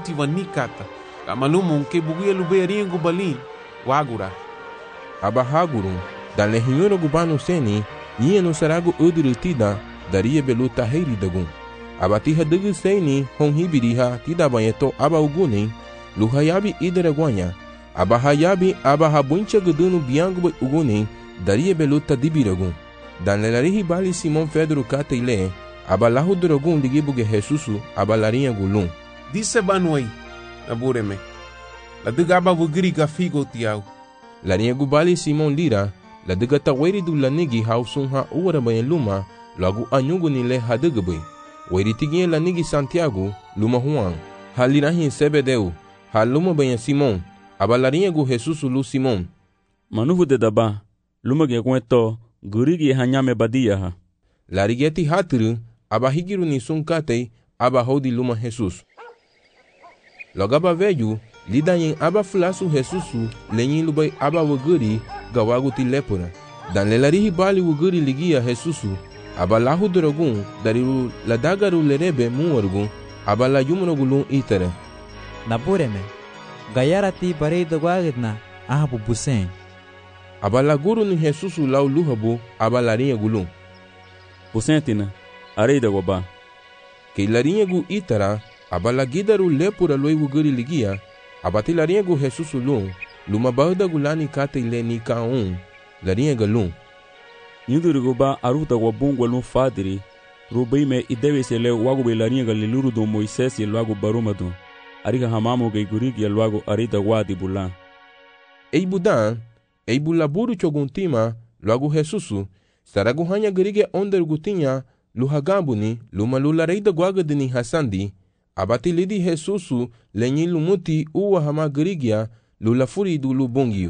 ti vanikata. Kamalumong ke bugia lubearinha gubalin. Wagura. Aba hagurun. Dan lehinhura gubano seni. Nia no sarago udurutida. Daria beluta heiri dagun. Aba tiha dugu seni. Hon hibiriha. Tida banyeto aba ugunin. Luhayabi ideraguanya. Aba hayabi aba habuncha gudunu biangu ugunin. Daria beluta dibiragun. Dan lelarihi bali Simon Pedro kata ile. Aba lahu duragun ligibuge Jesusu. Aba larinha gulun. Disse banuai. Nabureme. La duga aba vugiri gafigo tiau. Larinha gubali Simon lira. La duga taweri du lanigi hausun ha uara banyen luma. Logo anyugu nile hadugabui. Weri tiginha lanigi Santiago. Luma Juan. Halirahi Sebedeu. Haluma banyen Simon. Aba larinha gu Jesusu lu Simon. Manuvu de daba. Luma ge kueto. Gurigi hanyame badia ha. Larigeti haturu. Aba higiru ni sunkatei. Aba hodi luma Jesus. Logo aba veju. Lidayin aba fulasu Jesusu. Lenyin lubai aba wuguri. Gawagu ti lepura. Dan lelarihi bali wuguri ligia Jesusu. Aba lahu duragun. Dariru ladagaru lerebe muwargun. Aba la yumrogulun itere. Nabureme. Gayarati barei dogwagidna. Ahabu busen. Aba la guru ni Jesusu lau luhabu. Aba larinha gulun. Busentina. Arei da goba. Kei larinha gu itara. Aba la gidaru lepura loi wuguri ligia. Aba ti larinha gu Jesusu lun. Luma bahda gulani kata ile ni kaun. Larinha galun. Yunduru goba aruta wabungwa lun fadiri. Rubeime ideve se le wago be larinha galiluru do Moisés e logo barumadu. Ariga hamamu ge gurigi e logo arita wadi bulan. Ei budan. Ei bulaburu choguntima. Logo Jesusu. Saragu hanya gerige onder gutinha. Luhagambuni. Luma lulareida guagadini hasandi. Abati lidi Jesusu. Lenyi lumuti uwa hama gerigia. Lula furi du lubongiu.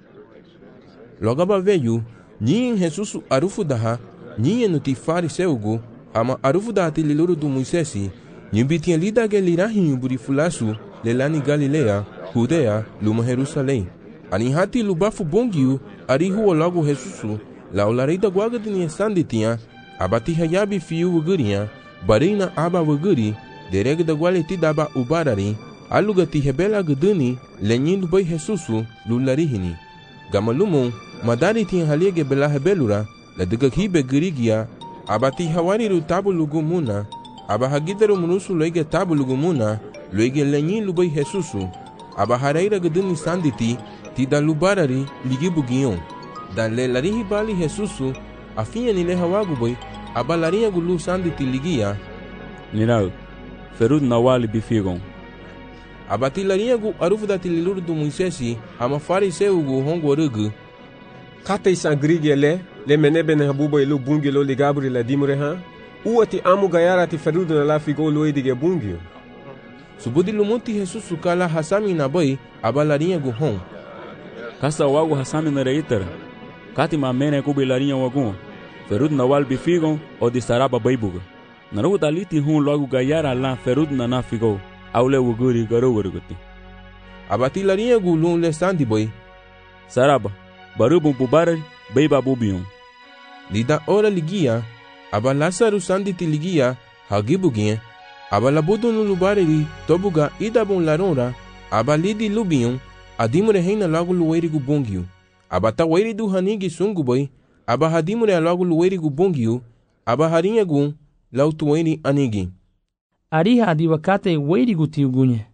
Logaba veju. Nyin Jesusu arufu daha. Nyin nuti fariseugu. Hama arufu daha tililuru du Moisesi. Nyubitinha lida gelirahinho burifulasu. Lelani Galilea. Judea. Luma Jerusalém. Anihati lubafu bongiu. Arihu logo Jesusu. Laulareida guagadini sanditinha. Abati hayabi fiu wugurinha. Barina aba wuguri. Dereg da gualeti daba ubarari. Alugati hebela guduni. Lenyin lubai Jesusu. Lularihini. Gamalumon. Madari tinha haliege bela hebelura. La degakhibe gurigia. Abati hawariru tabu lugumuna. Aba hagidaru munusu loige tabu lugumuna. Loige lenyin lubai Jesusu. Aba haraira guduni sanditi. Tida lubarari ligibugion. Dan le larihi bali Jesusu. Afinha nile hawaguboi. Aba larinha gulu sanditi ligia. Nirau. Ferud nawali bifigon. Abati larinha gu arufu da tililuru do Moisesi. Hama fariseu gu hongorugu. Kata isangrig ele, le menebe na habuba ilu bungi lo ligabri la dimure ha. Uati amu gayara ti ferudu na la figo lo edige bungi. Subudi lumunti Jesusu kala hasami na boy, abalarinha gu hon. Kasa wagu hasami na reitera. Kati mamene kubi larinha wagun. Ferudu na wal bifigon o di saraba baibuga. Narugu taliti hun logo gayara la ferudu na figo. Aule wuguri garo waruguti. Abati larinha gu lun le sandi boy. Saraba. Barubum pubar, beiba bubium. Lida ora ligia, aba Lázaro sanditi ligia, hagibuginha, aba labudu no lubareri, tobuga idabon larora, aba lidi lubium, adimure reina logo luerigu bongiu, aba taweri du hanigi sunguboy, aba hadimure logo luerigu bongiu, aba harinha gun, lautueri anigi. Ariha adiwakate weirigu tiugunye.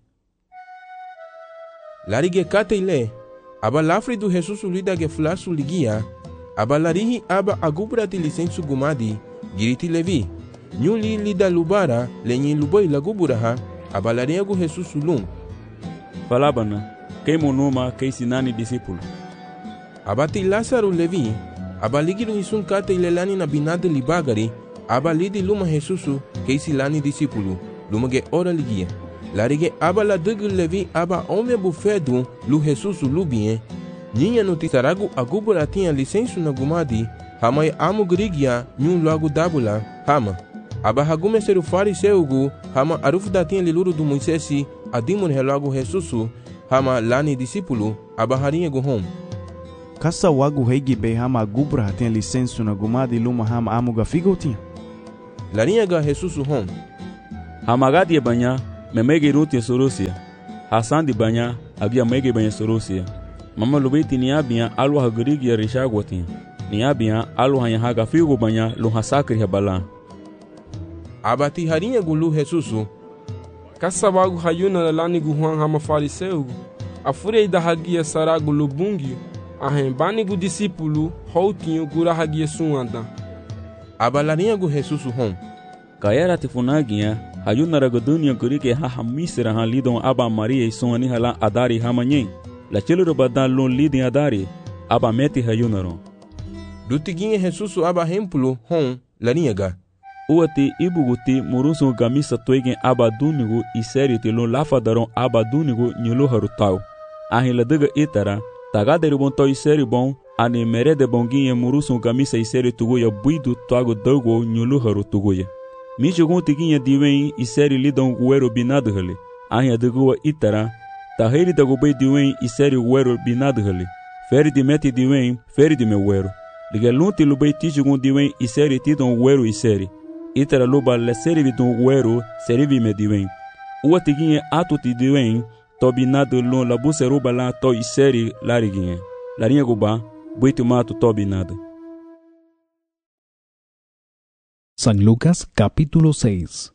Larige kate ile. Aba lafri do Jesusu lida ge fulasu ligia. Aba larihi aba agubra ti licensu gumadi. Giriti levi. Nyuli lida lubara. Lenyin luboi laguburaha. Aba larinha gu Jesusu lum. Falabana. Kei monuma kei sinani discípulo. Aba ti Lázaro levi. Aba ligiru isun kate ilelani na binade libagari. Aba lidi luma Jesusu kei silani discípulo. Luma ge ora ligia. Larige aba la dugu levi aba ome bufedu lu Jesusu lubien. Ninha no tisaragu agubura tinha licensu na gumadi. Hamai amu grigia nyun logo dabula. Hama. Aba hagume seru fariseugu. Hama arufu da tinha liluru do Moisesi. Adimur logo Jesusu. Hama lani discípulo. Aba harinha guhom. Kasa wagu heigi be hama agubura tinha licensu na gumadi luma hama amu gafigo tinha. Larinha ga Jesusu hom. Hama gadi banha. me mege ruti sorosia. Hasan di banya abia mege banya sorosia. Mama lubeti ni abia alu hagrigi ya rishagwati. Ni abia alu hanya haga figo banya lu hasakri habala. Abati harinha gulu Jesusu. Kasawagu hayuna na lani guhuan hama fariseu. Afurei da hagia saragu lubungi. Ahembani gu discípulo houtinho gura hagia suanda. Abalarinha gu Jesusu hon. Kayara tifunagia hayuna ragodunia gurike ha misra ha lidon aba Maria e sonani hala adari hamanyen. La chelo badan lon lidin adari aba meti hayunaro. Dutiguinha Jesusu aba hempulo hon larinhaga. Uati ibuguti murusu gamisa toigen aba dunigu iseri te lon lafadaron aba dunigu nyulo harutau. Ahin la daga itara tagaderi bon to iseri bon ani merede bonginha murusu gamisa iseri tugoya buidu toago dogo nyulo harutugoya. Michogun tiguinha diwen iseri lidon guero binado hale. Ahin adagua itara taheri dagobei diwen iseri guero binado hale. Feri di meti diwen feri di me guero. Ligelunti lubei tichugun diwen iseri tidon guero iseri. Itara luba le serivi dun guero serivi me diwen. Ua tiguinha atu ti diwen to binado lon la buseruba la to iseri lariguinha. Larinha guba buitu mato to binado. San Lucas capítulo 6.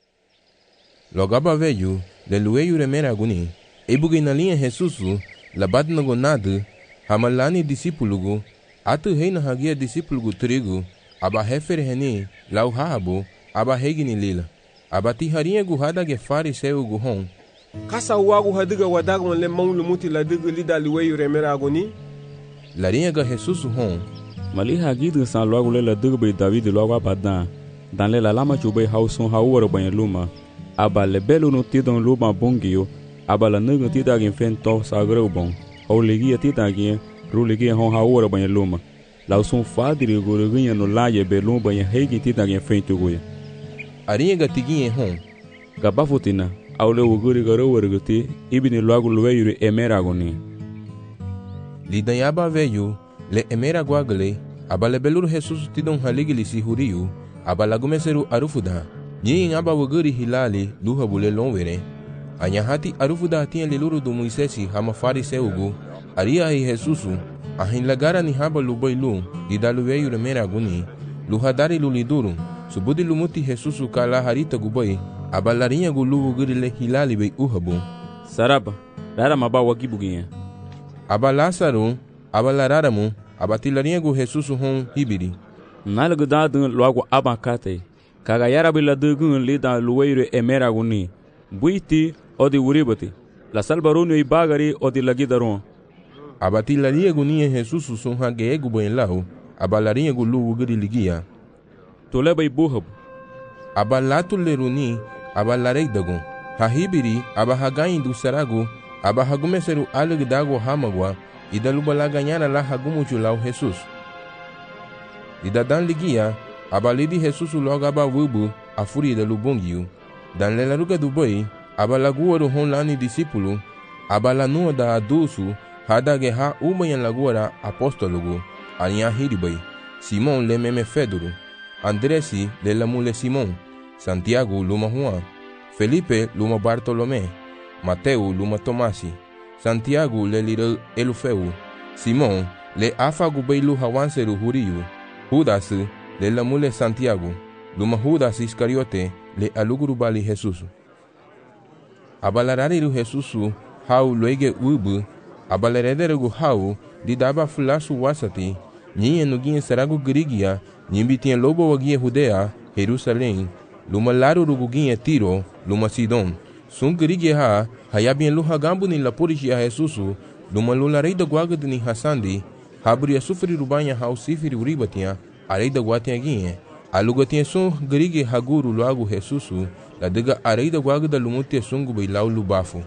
Logaba veio, de lueio remera aguni, ebugue na linha Jesusu, labat na gonado, hamalani discípulo, atu reina hagia discípulo trigo, aba refer reni, lau habo, aba regni lila, aba tiharinha guhada ge fariseu guhon. Kasa wagu hadiga wadagon le mão lumuti la diga lida lueio remera aguni. Larinha ga Jesusu hon. Mali hagidu san logo le la dugbe David logo abadan. Dan le la lama chube hauson hawara banha luma. Aba le belo no tidon luma bongio. Aba la nugu tidagin fento sagreu bon. Hau legia tidagin rulegia hon hawara banha luma. Lau son fadri guruguinha no laie belum banha hegi tidagin fento goia. Arinha ga tiguinha hon. Gabafutina. Au le uguri garo warguti ibini logo lueiro emeragoni. Lidanhaba veio, le emera guagle, abale belur Jesus tidon haligili si huriu, abalagumeseru arufuda, nyin aba waguri hilali, luha bule lonvere. Anyahati arufuda tinha liluru do Moisesi hama fariseugu, aria e Jesusu, ahin lagara ni haba lubailu, didalu veio remera aguni, luhadari luliduru, subudi lumuti Jesusu kala harita gubai, abalarinha gulu waguri le hilali bei uhabu. Saraba, rara maba wagibuginha. Aba Lázaro, aba lararamu, aba tilarinha gu Jesusu hon hibiri. Nalgu dadun logo abakate. Kagayara bila dugun lida lueiro emeraguni. Buiti odi uribati. La salbarunu i bagari odi lagidaron. Aba tilarinha gu nia Jesusu son hageegu buen lau, aba larinha gu lu ugiri ligia. Toleba i buhab. Aba latu leruni, aba lareidagun. Hahibiri, aba hagain du saragu, aba hagumeseru aleg dago hamagwa, ida lubala ganhara la hagumuchu lau Jesus. Ida dan ligia, aba lidi Jesus logo aba wubu, a furi da lubungiu. Dan lelaruga do boi, aba laguaru hon lani discípulo, aba lanua da adusu, hada geha ubanyan laguara apóstologo, alinha hiribai, Simon le meme Fedoro, Andresi le la mule Simon, Santiago luma Juan, Felipe luma Bartolomé, Mateu luma Tomasi, Santiago le lira Elufeu, Simon le afagu beilu hawanseru huriu, Judas le la mule Santiago, luma Judas Iscariote le aluguru bali Jesus. Abalarariru Jesusu hau loige ubu, abalerederegu hau didaba fulasu wasati, nyinha nuguinha saragu grigia, nyimbitinha lobo waguinha Judea, Jerusalém, luma laru ruguinha Tiro, luma Sidon, Sungrigia ha, hayabien luha gambu ni lapurishi a Jesusu, luma lularei da guaga de ni Hassandi, habri a sufri rubanya hau sifiri uribatia, arei da guatia guinha, alugatia sun grige haguru luagu Jesusu, la diga arei da guaga da lumutia sungu bei lau lubafu.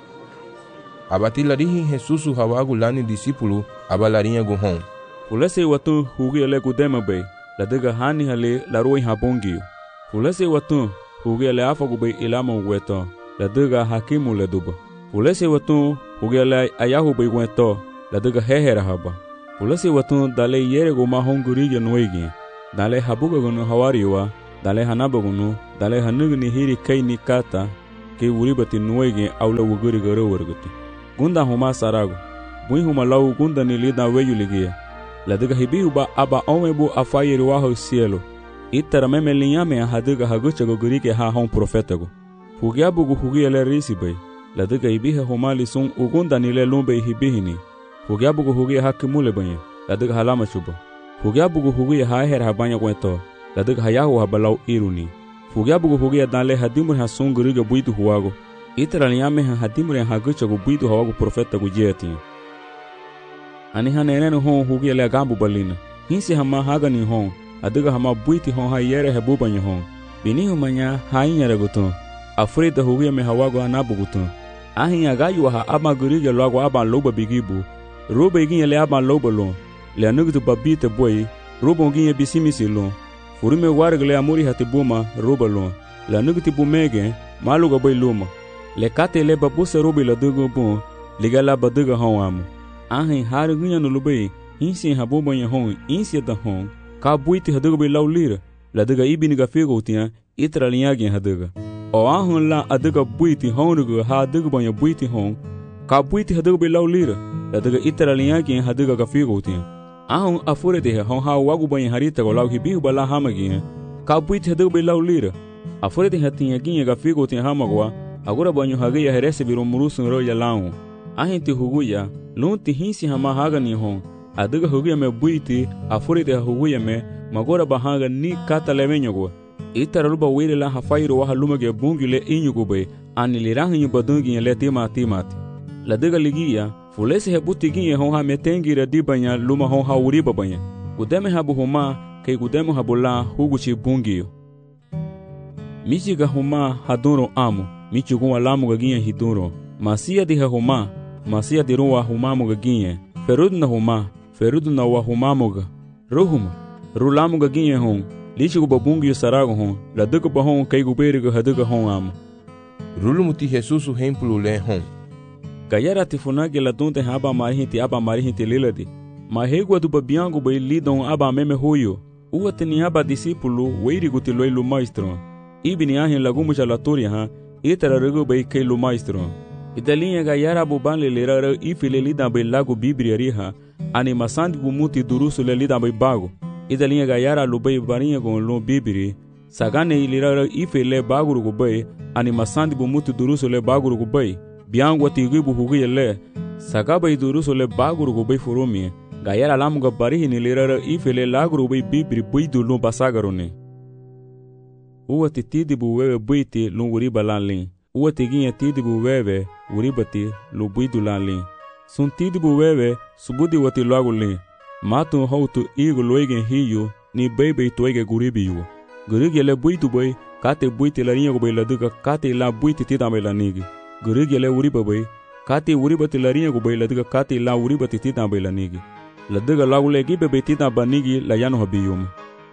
Abatilarihi Jesusu hawagu lani discípulo, abalarinha guhon. Fulese watu hugi ale kudema bei, la diga hani hale la roi habongio. Fulese watu hugi ale afagu bei ilama uweto. La diga hakimu le duba. Fulese watu hugele ayahu bei wento. La diga hehera haba. Fulese watu dale yere go mahongurige noigi. Dale habuga gunu hawariwa. Dale hanaba gunu. Dale hanugni hiri kai ni kata. ke uribati nuwege aula wuguri garo warguti. Gunda huma sarago. Bui huma lau gunda ni lida weyu ligia. Ladiga hibihu ba aba omebu afayiri waho cielo. Itara meme linyame hadiga hagucha gogurike ha hon profetago. Fugiabugu hugiele risi bay. Ladiga hibihe huma lisung ugunda ni le lumbe hibihini. Fugiabugu hugia haki mule banye. Ladiga halama chuba. Fugiabugu hugia haher habanya kweto. Ladiga hayahu habalau iruni. Fugiabugu hugia danle hadimur hasun guriga buidu huwago. Itara linyame hadimur hagucha go buidu hawago profetago jeti. Ani hanenenu hon hugia le gambu balina. Hinsi hama hagani hon. Adiga hama buiti hon hayere hebubanya hon. Binihu manya hainyere guton. Afrida hugia me hawago anabu guton. Ahin agayu ha ama guriga logo aba loba bigibu. Roba igin le aba loba lon. Le anugu babite boy. Roba igin bisimisi lon. Furume warg le amuri hatibuma roba lon. Le anugu tibu mege maluga boy luma. Le kate le babuse robi la dugo bon. Ligala badiga hon amu. Ahin haru gunya no lubai. Hinsi habubanya hon. Insi da hon. Ka buiti haduga bay laulira. La duga ibiniga figo tia. Itra linyagin haduga. O ahun la aduga buiti honuga ha aduga banya buiti hon. Ka buiti haduga bay laulira. La duga itra linyagin haduga ka figo tia. Ahun afure de hon ha wagu banya harita go lau hibihu bala hamagin. Ka buiti haduga bay laulira. Afure de hatinha ginha ka figo tia hamagwa. Agora banyo hagaya herese biro murusun ro ya lau. Ahin ti huguya. Lunti hinsi hama hagani hon. Adiga huguya me buiti afuri de huguya me magora bahanga ni kata lemenyogo. Itara luba wile la hafairu waha lumage bungile inyugo be anilirahi badungi le timati. Ladiga ligia fulesi hebuti ginye hon ha metengira dibanya luma hon ha uriba banya. Gudeme habu huma kay gudemu habula huguchi bungiyo. Michiga huma haduro amu. Michugu alamu gaginye hiduro. Masia diha huma. Masia diruwa humamu gaginye. Ferudna huma. Ferudna wa humamuga. Ruhuma. Rulamu gaginye hon. Lichigu babungi sarago hon. Laduga bahon kay guberiga haduga hon amu. Rulumuti Jesusu hempulu le hon. Gayara tifunage ladunte aba marihinti liladi. Mahegwa du babiango bay lidon aba meme huyo. Uwatini aba disipulu weiriguti loilu maestro. Ibini ahin lagumucha laturi ha. Itara rugu bay kailu maestro. Italinha gayara buban lelera ifile lidan bay lago bibriariha. Ani masandi bumuti durusu le lidan bay bago. Italinha gayara lubay barinha gon lon bibri. Sagane ilira ifile baguru gubay. Ani masandi bumuti durusu le baguru gubay. Biangwa tigibu huguye le. Sagabay durusu le baguru gubay furumi. Gayara lamuga barihi nilira ifile laguru bay bibri buidu lon basagarone. Uwa titidibu wewe buiti lon uriba lanlin. Uwa tiginha tidibu wewe uribati lo buidu lanlin. Sun tidibu wewe subudi wati logo lin. Matu hautu igu loigen hiyo ni bebe toige guribiyo. Gurigi le buidu boy kate buiti la rinha gubay laduga kate la buiti tidame la nigi. Gurigi le uriba boy kate uribati la rinha gubay laduga kate la uribati tidame la nigi. Laduga logo le gibe tidaba nigi la yano habiyum.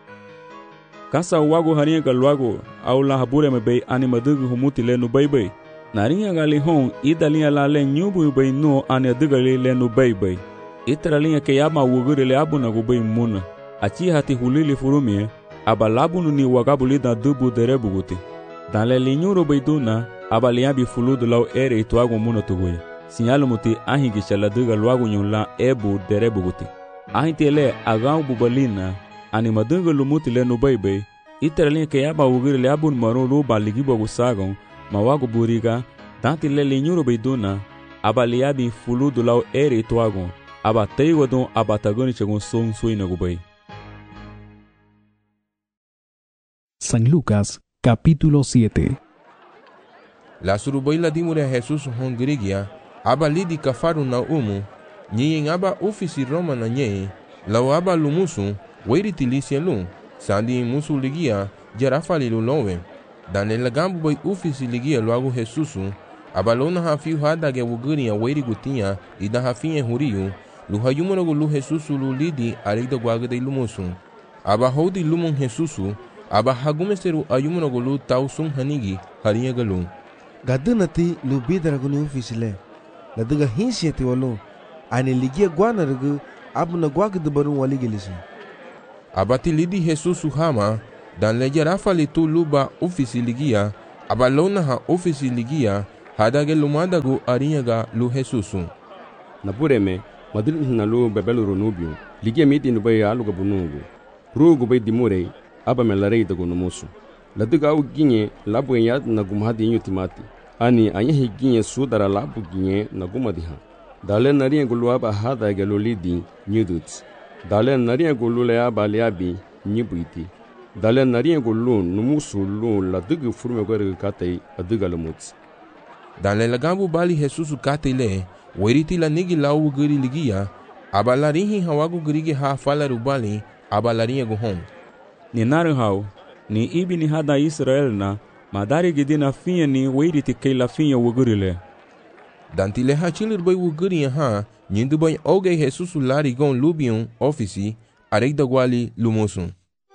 Kasa wago harinha ka logo au la habure me bay animadugu humuti le no bay. Narinha gali hon idalinha la le nyubu bay no ani adugali le no bay. Itaralinha ke yama wugure le abuna go bay muna. Achi hati hulili furumie abalabunu ni wagabuli da dubu derebuguti. Dan le linyuro bay duna abaliabi fuludu lau ere ituago muna tugoye. Sinyalo muti ahingi shala duga luago nyon la ebu derebuguti. Ahinti le agau bubalina animadunga lumuti le no bay. Itaralinha ke yama wugure le abun maro lo baligibo gusagon. Mawago buriga, tanti le linyuro beiduna, abaliabi fuludu lau ere ituagon, abateiwa don abatagoni chegon son suinagubay. San Lucas, capítulo 7. La surubay la dimure a Jesús hongrigia, abalidi kafaru na nyen aba ofisi Roma na nye, lau aba lumusu, weiriti lisielun, sandi musu ligia, jarafali lulove. Dan el gambo boy ofisi ligia logo Jesusu, abalona hafiu hadage wuguri a weiri gutinha e da hafinha huriu, luhayumano lu Jesusu lulidi arida guaga de lumusu. Aba hodi lumon Jesusu, aba hagumesteru ayumano lu tausun hanigi, harinha galu. Gadunati lubidra guni ofisi le, la duga hinsieti walo, ane ligia guana rugu, abuna guaga de barun waligilisi. Abati lidi Jesusu hama, dan le jarafali tu luba ofisi ligia, abalona ha ofisi ligia hadage lumadagu arinyaga lu Jesusu. Napureme, madrid na lu bebelu ronubio, ligia miti nubay aluga bunugu. Rugu bay dimure, aba melarei dagu numusu. Laduga au ginye labu yad na gumhadi yenyu timati. Ani anyehi ginye sudara labu ginye na gumadiha. Dale nariya gulu aba hada galulidi nyuduts. Dale nariya gulu le aba leabi nyibuiti. Dale nariya gulu numusu lu ladugu furme gore katei aduga lumuts. Dale lagabu bali Jesusu katei le, weriti la nigi lau guri ligia, aba larihi hawagu gurige ha fala rubali, aba lariya guhom. Ni naru hau, ni ibi ni hada Israel na, madari gidina finha ni weriti kei la finha wugurile. Dantile hachilir bay wuguri ha, nyindu bay oge Jesusu lari gon lubion ofisi, arek dagwali lumusun.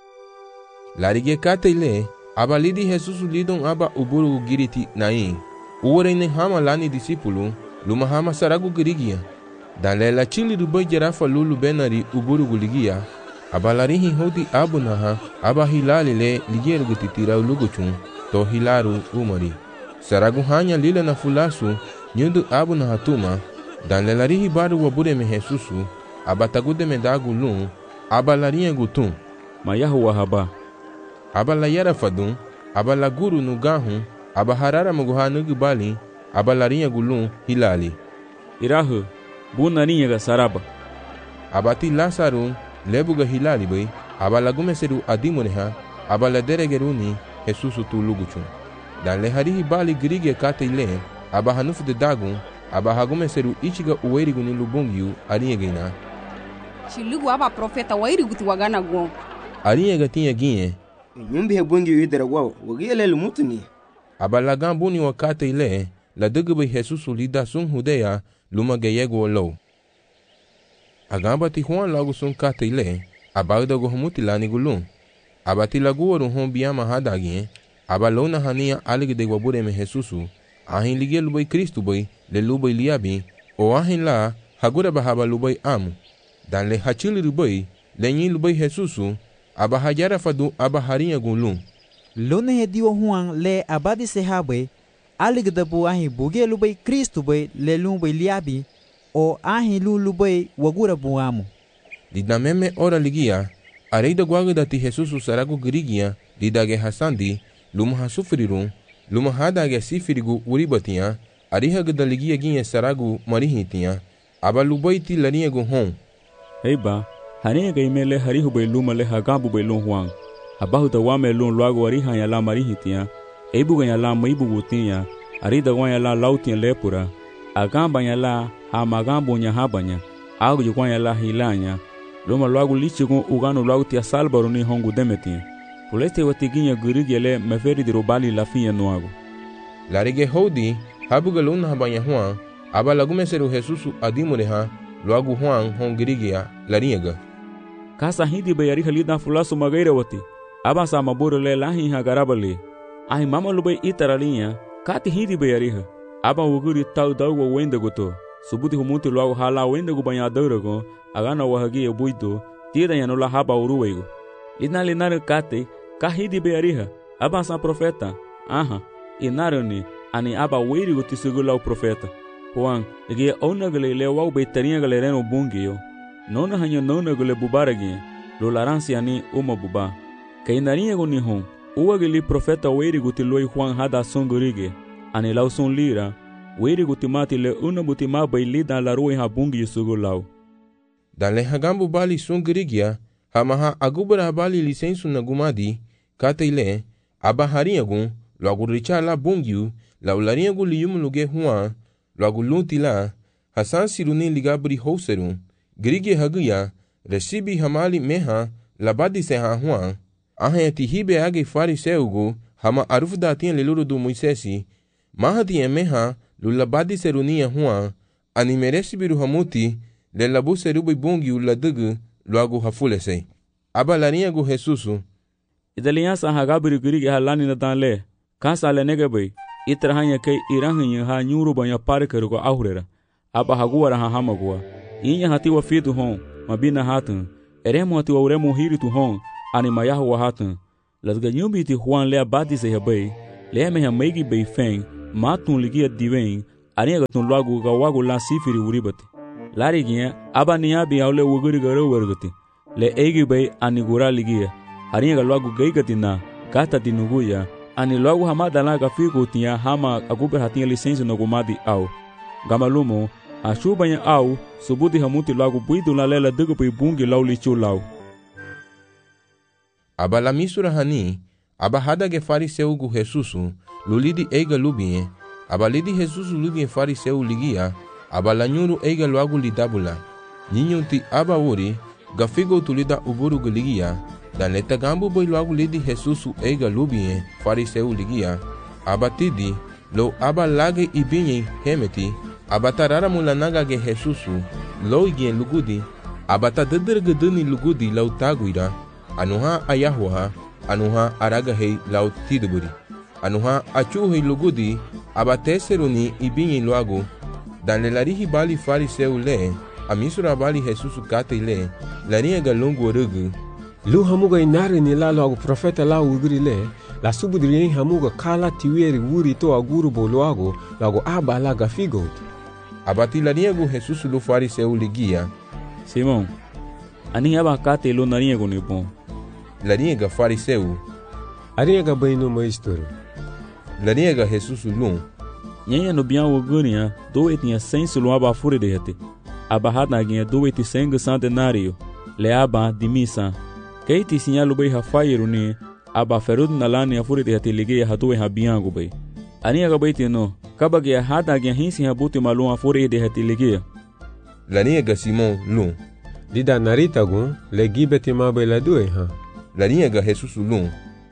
Lari ge katei le, aba lidi Jesusu lidon aba uburu giriti nain. Uwere hama lani disipulu, luma hama saragu girigia. Dale la chilir bay jarafa lulu benari uburu guligia, aba larihi hodi abu naha, aba hilali le ligier gutitira uluguchun, to hilaru umari. Saragu hanya lila na fulasu, nyundu abu na hatuma, dan lelarihi baru wabure me Jesusu, aba tagude me dagu lun, aba larinha gutun. Mayahu wahaba. Aba la yara fadun, aba la guru nugahun, aba harara muguha nugubali, aba larinha gulun hilali. Irahu, bu narinha ga saraba. Aba ti Lazarun, lebuga hilali bay, aba lagume seru adimuneha, aba la deregeruni, Jesusu tu luguchun. Dan leharihi bali grige kate ile, aba hanufu de dagun, aba hagume seru ichiga uwerigu ni lubungiu arinhegina. Chilugu aba profeta wairigu ti wagana guon. Arinhega tinha ginhe. Nyumbi hebungiu idera guau, wagile lumutuni. Aba lagan buni wakate ile, la dugube Jesusu lida sun hudeya, luma geyegu olo. Agamba ti Juan lagu sun kate ile, aba udago humuti lani gulun. Aba ti lagu waru hon biyama hadagin, aba lona hania alig de wabure me Jesusu, ahin ligia lubai Kristu bai, le lubai liabi, o ahin la, hagura bahaba lubai amu. Dan le hachili lubai, le nyi lubai Jesusu, aba hajara fadu aba harinha gulun. Lone hediwa Juan le abadi sehabai, alig dabu ahin buge lubai Kristu bai, le lubai liabi, o ahin lubai wagura bu amu. Dida meme ora ligia, areida guaga dati Jesusu saragu girigia, didage hasandi, luma hasufrirun, luma hadage sifirigu uribatia, ariha gadaligia ginha saragu marihitia, aba lubaiti larinhagu hon. Eiba, harinhaga imele harihu bai luma le hagabu bai lun Juan. Abahu da wame lun luagu ariha ya la marihitia, eibuga ya la maibugutia, arida wan ya la lautia lepura, agamba ya la hamagambu nya habanya, agu yukwan ya la hilanya, luma luagu lichigun uganu luagu tia salbaru ni hongu demetia. Puleste watiginha gurigele meferi dirobali la finha noago. Larige hodi, habuga luna habanya Juan, aba lagume seru Jesusu adimureha, luagu Juan hon girigia, larinhaga. Kasa hindi bayari halida fulasu magaira wati, aba sa maburu le lahi hagarabali. Ahi mama lubai itaralinha, kati hindi bayariha, aba wuguri tau dauwa wenda goto, subuti humuti luagu hala wenda gu banhadaurago, agana wahagi buito, tira yanula haba uruwego. Lina linar kate, kahidi beariha, aba sa profeta, aha, inarani, ani aba wiri guti segula o profeta. Juan, ege onagale le wau beitarinha galereno bungio, nona hanyo nona gale bubaragi, lo laransi ani uma buba. Kainarinha guni hon, uagili profeta wiri guti loi Juan hada songurige, ani lau son lira, wiri guti mati le una buti mabai lida la rui ha bungio segulau. Dan le hagambu bali songurigia, hamaha agubara bali lisensu na gumadi, kate ile, aba harinhagun, loagu richa la bungiu, la ularinhagu liyum luge Juan, loagu lunti la, hasan siruni ligabri houserun, grige haguya, resibi hamali meha, labadi seha Juan, ahen tihibe age fariseugu, hama arufda tinha leluru du Moisesi, mahati meha, lulabadi serunia Juan, animeresi biru hamuti, le labu serubi bungiu la dugu, loagu hafulese. Aba larinhagu Jesusu. Idaliansa hagabiri gurige halani na danle, kansa le negabai, itrahanya kei irahanyi ha nyuru banya parikerugo ahurera, aba haguara ha hamagua, inya hatiwa fidu hon, mabina hatun, eremu hatiwa uremu hiritu hon, ani mayahu wa hatun, lasga nyumbiti Juan le abadi se habai, leme ha meigi bei feng matun ligia diveng aringa gatun loagu ga wagu la sifiri uribati lari ginye aba niya bi aule wuguri garo wargati le eigi bei anigura ligia aringa ga loagu geigati na gata dinuguya ani loagu hamada la ga figo tia hama aguber hatinha licença no gumadi au gamalumo a chubanya au subudi hamuti loagu buidu la lela dugu bei bungi lau lichu lau aba la misura hani aba hada ge fariseu gu Jesusu lulidi eiga lubie aba lidi Jesusu lubie fariseu ligia aba la nyuru eiga loagu lidabula ninyunti aba uri gafigo tulida uburu gu ligia dan leta gambu boy loagu lidi Jesusu eiga lubie fariseu ligia aba tidi lo aba lage ibinye hemeti aba tarara mulanaga ge Jesusu lo igien lugudi aba ta dedergedeni lugudi lau taguira anuha ayahuha anuha aragahei lau tiduburi anuha achuhei lugudi aba teseruni ibinye loagu dan lelarihi bali fariseu le amisura bali Jesusu kate le lania galungu rugu lu hamuga inare ni la loagu profeta la ugri le la subudrien hamuga kala tiweri wuri to aguru boloago loagu aba la gafigot abati lania gu Jesusu lu fariseu ligia Simon ani aba kate lu nania gu nipon lania ga fariseu aria ga baino maestro lania ga Jesusu lu Nyenye no bian wogunia do etinha 100 lu aba fure de hete aba hada ginha do eti 100 centenario le aba dimisa keiti sinyalu bei hafairu ni aba ferud nalani afure de hete ligia hatu ha biango bei ani ga bei tino kabage hada ginha hinsi habuti malu afure de hete ligia lania ga Simon lu dida narita gu le gibeti ma bei la due ha lania ga Jesusu lu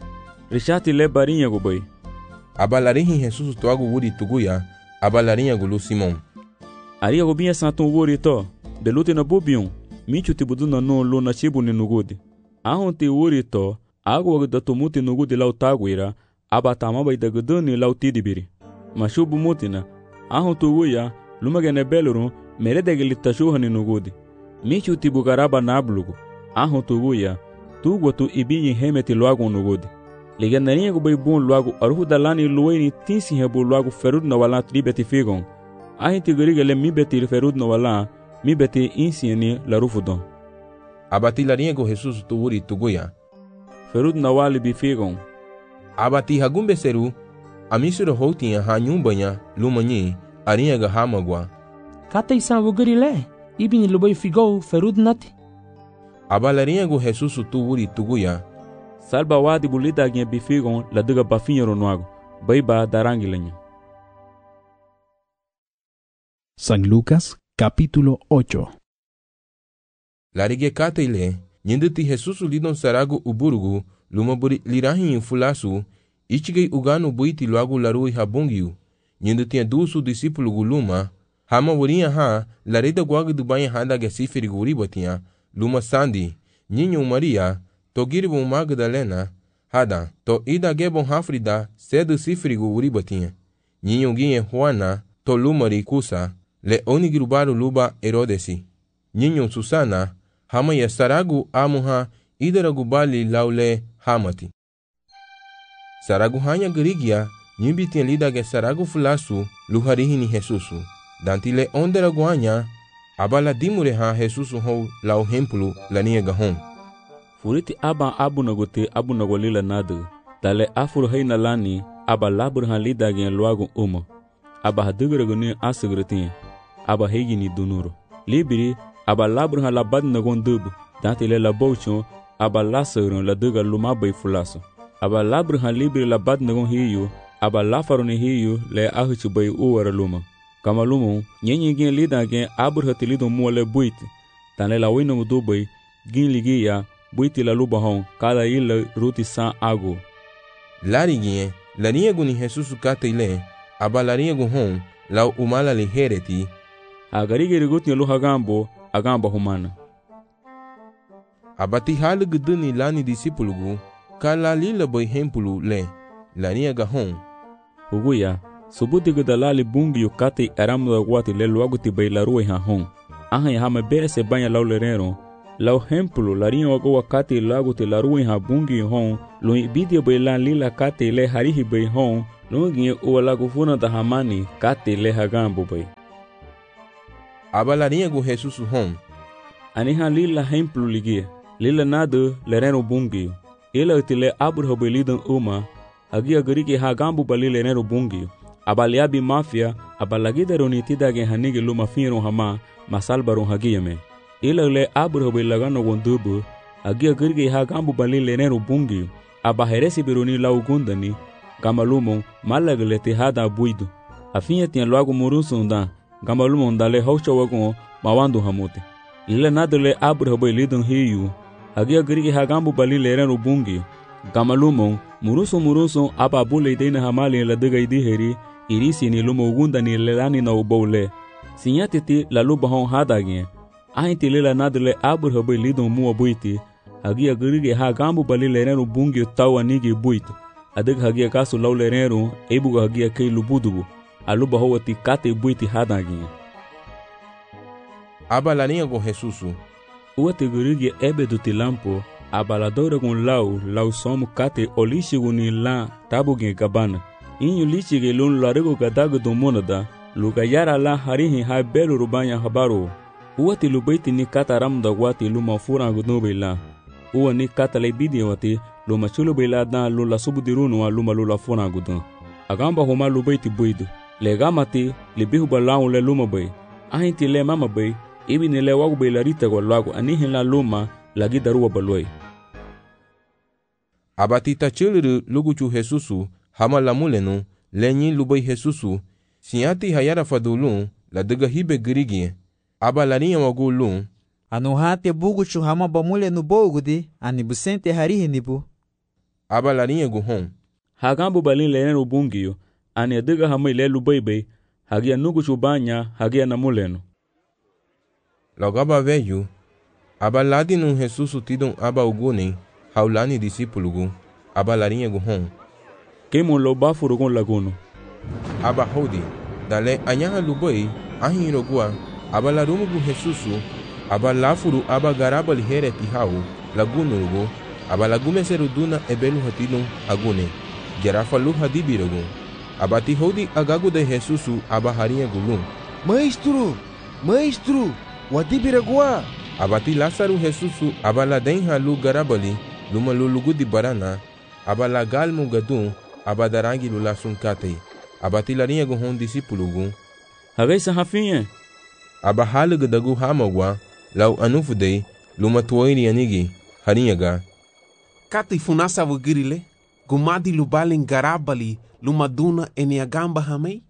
rishati le barinha go bei aba larihi Jesusu toagu wuri tuguya aba larinha gu lu Simon aria go binha santo wuri to de lute na bobion michu tibudu na no lo na chibu ni nugudi ahon te wuri to ago da tumuti nugudi lau taguira aba tama bai da guduni lau tidibiri mashubu mutina ahon tuguya lumagene beluru mere de gelitashu hani nugudi michu tibugaraba nablugu ahon tuguya tugo tu ibinyi hemeti loagu nugudi ligandarinha go bai bon loagu aruhu dalani lueni tinsi hebu loagu ferud na wala tribeti figon ahinti gurigele mi beti ferud no wala mi beti insieni la rufudon abati larinha gu Jesusu tu wuri tuguya ferud na wali bifigon abati hagumbe seru amisuro houtinha ha nyumbanya lumanyi arinha ga hamagwa kata isa wuguri le ibini lubai figo ferud nati aba larinha gu Jesusu tu wuri tuguya salba wadi bulida ginha bifigon la duga bafinho noago baiba darangilenha San Lucas, capítulo 8. Larige kateile, nyinditi Jesusu lidon saragu uburugu, lumaburi lirahin fulasu, ichigei uganu buiti luagu larui habungiu, nyinditi dusu disipulugu luma, hama wurinha ha, larida guagu dubanha handa gesifiri guribatia, luma sandi, nyinyo Maria, to giribon Magdalena, hada, to ida gebon hafrida, sedu sifiri guribatia, nyinyo ginhe Juana, to lumari kusa, le onigirubaru luba Herodesi. Nyinyo Susana, hama ya saragu amuha idaragu bali laule hamati. Saragu hanya gerigia, nyimbitin lidage saragu fulasu luharihini Jesusu. Dantile onderagu hanya, abala dimure ha Jesusu hou lau hempulu lania gahon. Furiti aba abu nagolila nadu. Dale afuru heina lani, aba labur ha lidage luagu aba haduguragu ni asugrutin. Aba hegini dunuro libiri aba labru ha labad nagon dubu dantile la bouchon aba lasurun la duga luma bay fulaso aba labru ha libiri labad nagon hiyu aba lafaru ni hiyu le ahuchu bay uwara luma kama lumu nyenyi gen lida gen abur ha tilido muole buiti tanle la wino du bay gin ligiya buiti la luba hon kada ila ruti san ago lari gen lania guni Jesusu kateile aba lania gu hon lau umala li hereti agarigeri gutni lu agamba humana abati halu guduni lani disipulugu kala lila boy hempulu le lania gahon huguya subuti gudalali bungi yukati eramu da guati le luaguti bay la ruwe ha hon aha ya hama bere se banya lau lerero Lau hemplo larinha wago wakati lagu te laruin ha bungi hon, lo ibidia bai lan lila kate le harihi bai hon, lo ginye uwa lagu funa da hamani kate le hagambo bai. Aba larinha gu Jesus hon. Aniha lila hemplo ligia, lila nada lereno bungi. Ela utile abur bai lidan uma, hagia gariki hagambo bali lereno bungi. Aba liabi mafia, aba lagida ronitida gen hanigi luma finro hama, masalbaron hagia me. Ila le abur bai lagano gondubu, hagia gariki hagambo bali lereno bungi. Aba heresi beroni lau gundani, gamalumon malagle te hada buido. Afinha tinha logo murusunda, gamalumon dale haucha wagon mawando hamote. Ila nadale abur bai lidon hiu, hagia gariki hagambo bali lereno bungi. Gamalumon muruso aba bule deina hamali la daga idiheri, irisi ni lumo gundani lelani na ubole. Sinyatiti la luba hon hadagin. Ahinti lela nadale abur bai lidon mua buiti, hagia gariki hagambo bali lereno bungi tawa nigi buito. Adag hagia kasu lau lereno, ebuga hagia kei lubudubu, aluba howati kate buiti hadagin. Aba larinha com Jesus. Uate garigi ebe do tilampo, abaladora com lau somo kate olishigu ni la tabugin gabana. Inyo lichige lun larigo gadago do monada, lugayara la harihi hai belu rubanya habaro. Uate lubaiti ni kata ramda wati luma furangu nube la. Uwa ni kata lebidi wati, luma chulu bila da lula subudirunu wa luma lula furangu dan. Agamba homa lubaiti buidu. Legamati, libihu balau le luma bay. Ahinti le mama bay, ibi ni le wagu bay larita go lagu anihin la luma lagi daruwa baloi. Abatita chiliru luguchu Jesusu, hama la mulenu, lenyi lubai Jesusu, sinyati hayara fadulun, la daga hibe girigi, aba larinha wagu lun, anuhate buguchu hama bamule no bogudi, anibusente harihi nibu. Aba larinha guhon. Hagambo balin leneno bungiyo, ani daga hama ile lubai hagia nuguchu banya, hagia na mulenu. Logo aba veio, aba ladinu Jesusu tidon aba uguni, haulani discípulo, aba larinha guhon. Kemo lo bafuro con laguno. Aba hodi, dale anyaha lubai, ahin rogua, aba larumu gu Jesusu, aba lafuru aba garaba lihere tihau, laguno rugo, aba lagume seruduna ebelu hatidon agune, gerafa lu hadibirogo. Aba ti hodi agago de Jesusu aba harinha gulum. Maestro, wadibiragua. Aba ti Lázaro Jesusu aba la denha lu garabali, luma lulugu di barana, aba la galmu gadun, aba darangi lula sunkate, aba ti larinha guhon discípulo. Hagaysa hafinha. Aba haluga dagu hamagwa, lau anufudei, luma tuoiri anigi, harinha ga. Kati funasa wagirile, gumadi lubalin garabali, luma duna eniagamba hamei?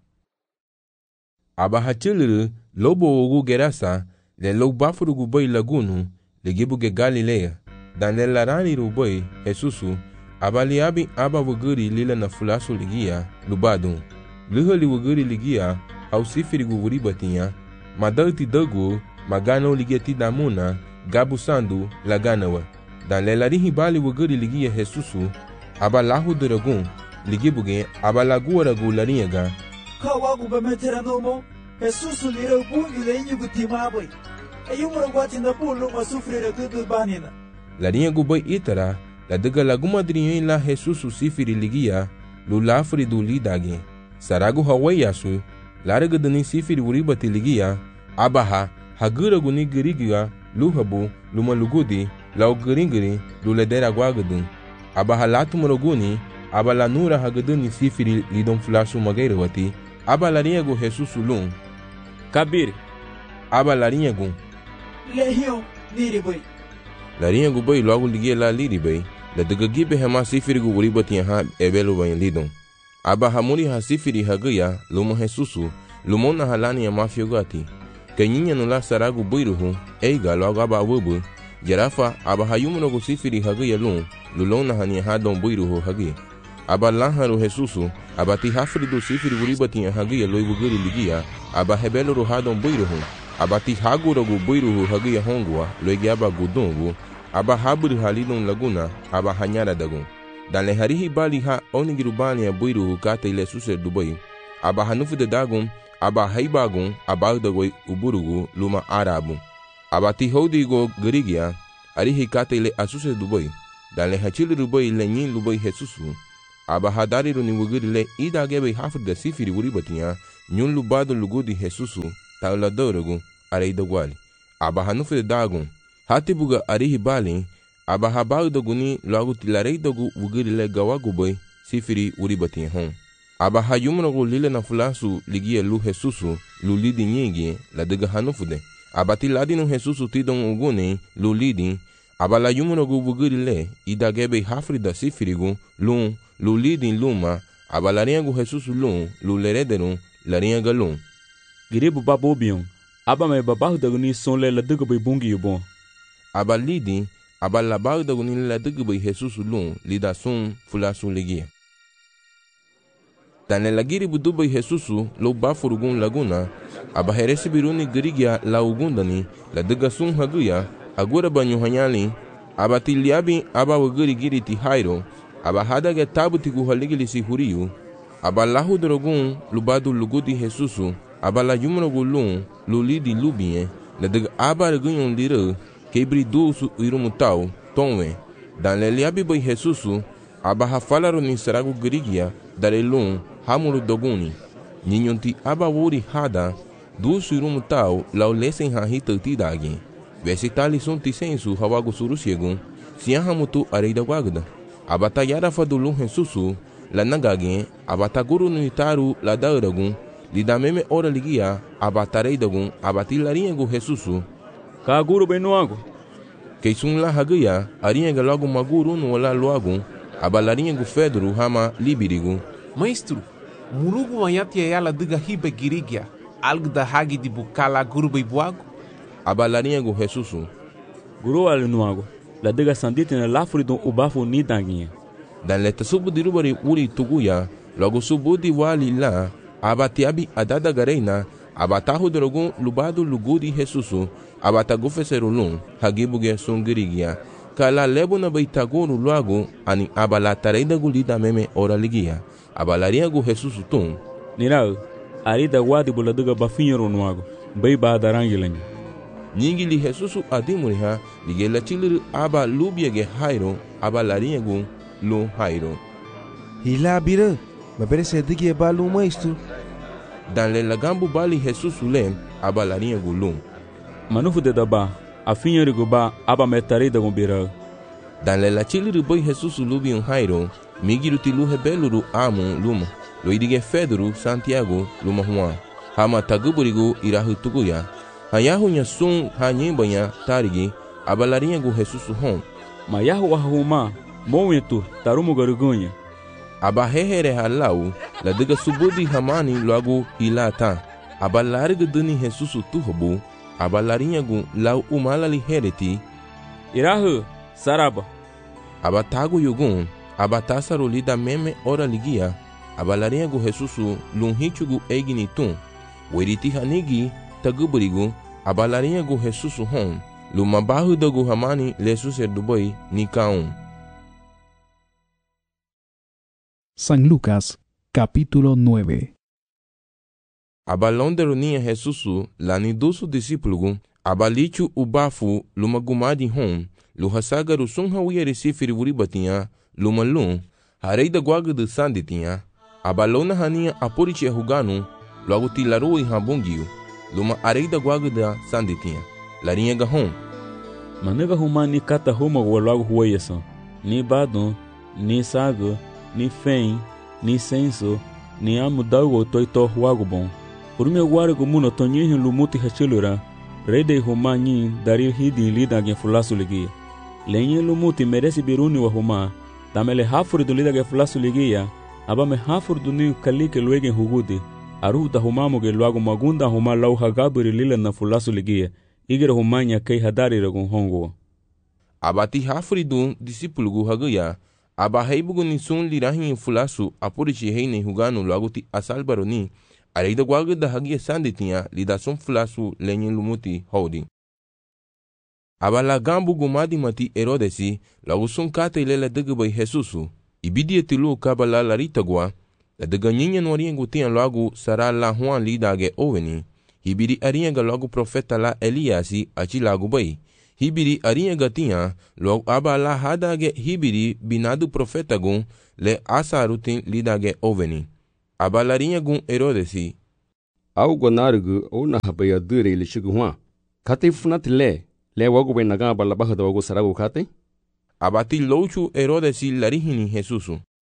Aba hachiliru, lobo ogu gerasa, le lo bafuru gubai lagunu, le gibuge Galilea, dan le larani rubai, Jesusu, aba liabi aba wagiri lila na fulasu ligia, lubadun. Luhali wagiri ligia, au sifiri guvuri batinha, madalti dagu, magano ligia tidamuna, gabu sandu, laganawa. Dan le larihi bali wagiri ligia Jesusu, aba lahu duragun, ligibuge, aba lagu ragu larinhaga. Kawagu bametera nomo, Jesusu lira bungi le inyu gutimabai. Ayumura guatinda pulu masufrira kudu banina. Larinhagu bai itara, la daga lagu madrinha la Jesusu sifiri ligia, lulafri du lidage. Saragu hawayasu, laraga dani sifiri uribati ligia, abaha, haguragu ni girigia, luhabu, luma lugudi, lau giringiri, luledera guagadun. Abaha latu moroguni, aba la nura hagaduni sifiri lidon flashu magairawati, aba larinhagu Jesusu lun. Kabir. Aba larinhagu. Lehion, niribai. Larinhagu bai logo ligia la liribai, la daga gibe hama sifiri gu uribati ha ebelu bain lidon. Aba hamuri ha sifiri hagaya, luma Jesusu, lumona halani ya mafiogati. Kanyinya nula saragu buiruhu, eiga logo aba wubu, jarafa aba hayumunogu sifiri hagaya lun, lulona hani hadon buiruhu hagi. Aba lanharu Jesusu, aba ti hafridu sifiri uribati hagaya loi wugiri ligia, aba hebelu hadon buiruhu, aba ti haguragu buiruhu hagaya hongua, loi aba gudungu, aba haburi halidon laguna, aba hanyara dagun. Dan le harihi bali ha onigirubani ya buiruhu kata ile suse dubai, aba hanufu de dagun, aba haibagun, aba dagoi uburugu luma arabu. Abati hodigo gerigia, ari hikate le asuse dubai, dan le hachili rubai le nyin lubai Jesusu. Aba hadari ro ni wugiri le ida gebe hafrida sifiri wuri batia, nyun lubado lugudi Jesusu, taula dorogu, are dogwali. Aba hanufe dagun, hati buga ari hibali, aba habau doguni logo tilarei dogu wugiri le gawagubai, sifiri wuri batia hon. Aba hayumrogu lile na fulasu ligia lu Jesusu, lu lidi nyigi, la dega hanufude. Aba tiladi no Jesusu tidon uguni, lu lidi, aba la yumrogu wugiri le, ida gebe hafrida sifirigu, lu lidi luma, aba la riengu Jesusu lu lerederu, la rienga lu. Giribu babobion, aba me babahu daguni son le la dega bungi yubon. Aba lidi, aba la bahu daguni la dega Jesusu lida sun fulasu ligia. Tane la giribu dubai Jesusu lo bafurugun laguna, aba heresi biruni girigia la ugundani, la dega sun haguya, agura banyu hanyali, aba tiliabi aba wagiri giri ti hairo, aba hadaga tabu tigu haligili si huriyu, aba lahu drogun lubadu lugudi Jesusu, aba la yumrogu lulidi lubie, la dega aba regunyon lira, kebri dusu irumutau, tonwe, dan le liabi bai Jesusu, aba hafalaro ni saragu girigia, dare hamuru doguni, ninyonti aba wuri hada, dusu irumutau, lau lesen hahita tidagi, vesitali sunti sensu hawagu surusiegun, siahamutu areida guagda, aba tayara fadulu Jesusu, la nagagi, aba taguru nuitaru la dauragun, lida meme ora ligia, aba tareidagun, aba tilariengu Jesusu, kaguru benuago, keisun la hagia, arienga logo maguru no la loagun, aba lariengu Fedru hama libirigu. Maestro, murugu wanyatia yala diga hibe girigia, algo da hagi di bukala guru ibuago? Aba lariengu Jesusu. Guru alinuago, la diga sandite na lafuri don ubafu ni danguinha. Dan leta subu dirubari uri tuguya, logo subu di wali la, aba tiabi adada gareina, aba tahu drogun lubadu lugudi Jesusu, aba tagufeserulun, hagibuge sungirigia, kala lebu na baitaguru luago, ani aba la tareida gulida meme ora ligia, aba lariengu Jesusu tun. Nirau, arida wadi buladiga bafinho nuago, bai ba darangilengi. Nyingili Jesusu adimuriha, ligela chiliru aba lubiege hairo, aba lariengu lu hairo. Hila bira, mabere se digie balu maestro. Dan le lagambu bali Jesusu lem, aba lariengu lu. Manufu de daba, afinho rigoba, aba metarei da gumbira. Dan le la chiliru boi Jesusu lubi un hairo, migiru tilu hebeluru amu luma, lo idige Fedru Santiago luma Juan, hama taguburigu irahu tuguya, hayahu nya sun hanyimbonya tarigi, aba lariengu Jesusu hon. Mayahu wahuma, momentu tarumu garugunha. Aba hehere halau, la diga subudi hamani logo hilata, aba larga dani Jesusu tuhobu, aba lariengu lau umalali hereti. Irahu, saraba. Aba tagu yugun, aba tasaru lida meme ora ligia, aba lariengu Jesusu lunhichugu eginitun, weriti hanigi taguburigu, aba lariengu Jesusu hon, lumabahu dogu hamani lesu dubai ni kaun. San Lucas, capítulo 9. Abalonde ronia Jesusu, lani dusu discípulo, abalichu ubafu, lumagumadi hon, luhasagaru sun hawiyeri sifiri wuribatinha, lumalun, hareida guaga de sanditinha, abalona hania apurichi huganu, logo tilaru e habungiu, luma areida guaga da sanditinha, larinha gahon. Manega humani kata huma logo hueyasan, ni badon, ni sago, ni fen, ni senso, ni amudago toito huago bom. Por meu guargo muno tonyihin lumuti hachilura, rede humanyin darir hidi lida gen fulasu ligia. Lenye lumuti merece biruni wa huma, tamele hafuri do lida gen fulasu ligia, abame hafuri do ni kalike luegen hugudi, aruta humamu ge luago magunda huma lau hagabiri lila na fulasu ligia, igere humanya kei hadari ragun hongo. Abati hafuri do discípulo haguya, aba heibugu ni sun lirahin fulasu apurichi heine huganu logo ti asalbaroni, areida guaga da hagia sanditinha lida sun fulasu lenye lumuti holding. Aba la gambu gumadi mati Herodesi, logo sun kate ilela degbai Jesusu, ibidia tilu kaba la larita gua, la dega nyinya noriengu tian logo sara la Juan lidage oveni, hibiri arinyaga logo profeta la Eliasi achi lagu bai. Hibiri arinyaga tinha logo aba la hadage hibiri binadu profeta gun le asarutin lidage oveni. Aba larinha gun Herodesi. Au gonarugu ona habaya dure le shiguwa. Kate funat le wago bai naga aba la baja da wago sarago kate. Abati louchu Herodesi larihini Jesusu.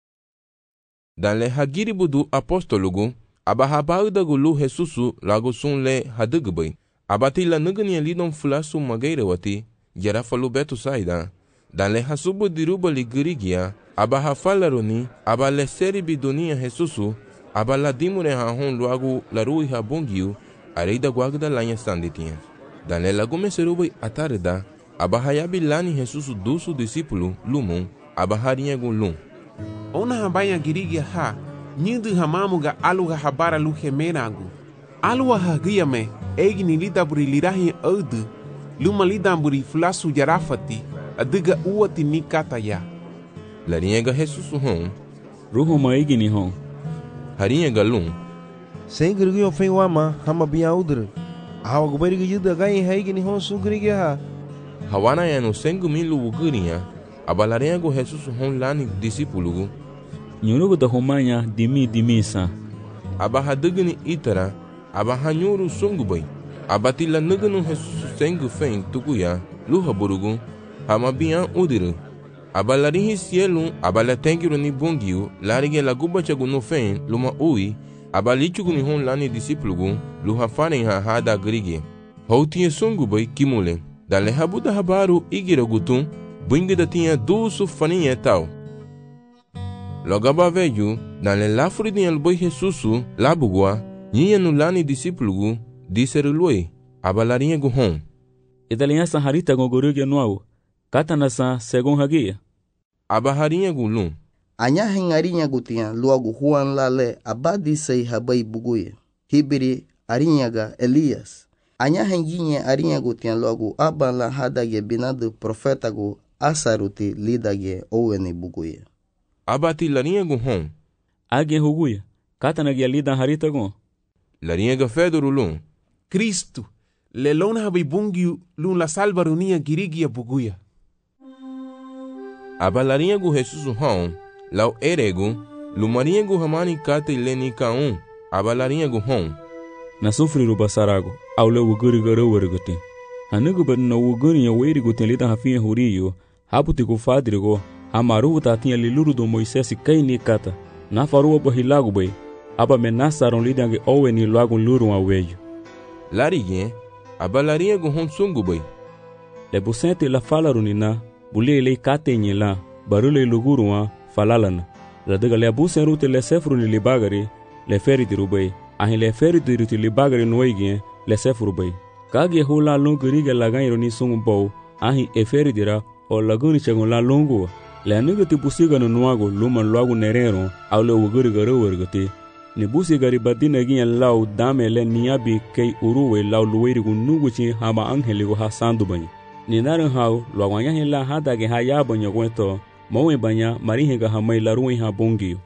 Dan le hagiri budu apostolugu aba habauda gulu Jesusu lago sun le hadugbai. Abati la nugani lidon fulasu magaira wati jara falu betu saida. Dan le hasubu diruba ligirigia aba hafalaroni aba le seri bidonia Jesusu aba la dimure hahon luagu la rui habongiu areida guagda lanya sanditinha. Dan le lagume serubai atarda aba hayabi lani Jesusu dusu discípulo lumon aba harinha gulum. Ona habaya girigia ha nyindu hamamuga aluga habara luhe menagu. Alua hagia me egini lidaburi lirahi audu luma lidamburi fulasu jarafati adiga uati nikata ya. Larinha Jesusu hon. Ruhu maigini hon. Harinha galum. Sem grigio fem wama hama bia udre. Hawa gubari gida gai haigini hon su grigia ha. Hawana ya no sengu milu ugurinha. Abalarinha Jesusu hon lani discípulo. Nyurugu da homanya dimi sa. Aba hadugni itara aba hanyuru sungubai. Abatila nugunu Jesusu sengu fen tukuya luha burugu hama bia udre. Abalarinhi cielo abala tengiru ni bongiu larige laguba chagu no fen luma ui abalichugu ni hon lani discípulo luha fanen ha hada grige. Houtinha sungubai kimule. Dale habuda habaru igira gutum bungida tinha dusu faninha tal. Logaba veju dale lafuri ni alboi Jesusu labugua nyinha no lani discípulo diseru lui abalarinha guhon. Idalinha saharita gogorugia nuau katana sa segun hagia. Abaharinha gulum. Anya hengarinya gutia luagu huan lale abadi sei habai buguye. Hibiri arinyaga Elias. Anya henginye arinha gutia luagu abala hadage binadu profetagu asaruti lidage oweni buguye. Abati larinha guhon. Age huguye. Katana gia lida harita gon. Larinha Fedoro lum. Cristo lelona habai bungiu lum la salvarunia girigia buguya. Abalarinha Jesusu hon lau eregu lumarinha hamani kate leni kaun abalarinha hon. Na sufri ruba sarago au le wuguri garo wergote. Hanugu ben na wuguri ya weri gote lida hafinha huriyo haputi ku fadrigo hamaru tatinha liluru do Moisés kaini kata na faruwa bahilago bai aba menasaron lidange oweni lago luru awejo. Larige abalarinha hon sungu bai. Le busente la falarunina bulele katenye la barule luguruwa falalana. Radaga le abusen rute le sefru ni libagari le feriti rubai. Ahin le feriti ruti libagari noigien le sefru bai. Kage hula lunguriga lagairo ni sungu bau ahin e feritira o laguni chagun la lungu. Le anigati busiga no nuago luman luagu nerero au le uguriga rewergati. Ni busigari badina gien lau dame le niabi kei uruwe lau luwerigu nuguchi hama angeligu ha sandu bai. Ni naran hau luagwanya hila hadage ha yabanya gweto mawe banya marihinga hamai laruin ha bongiu.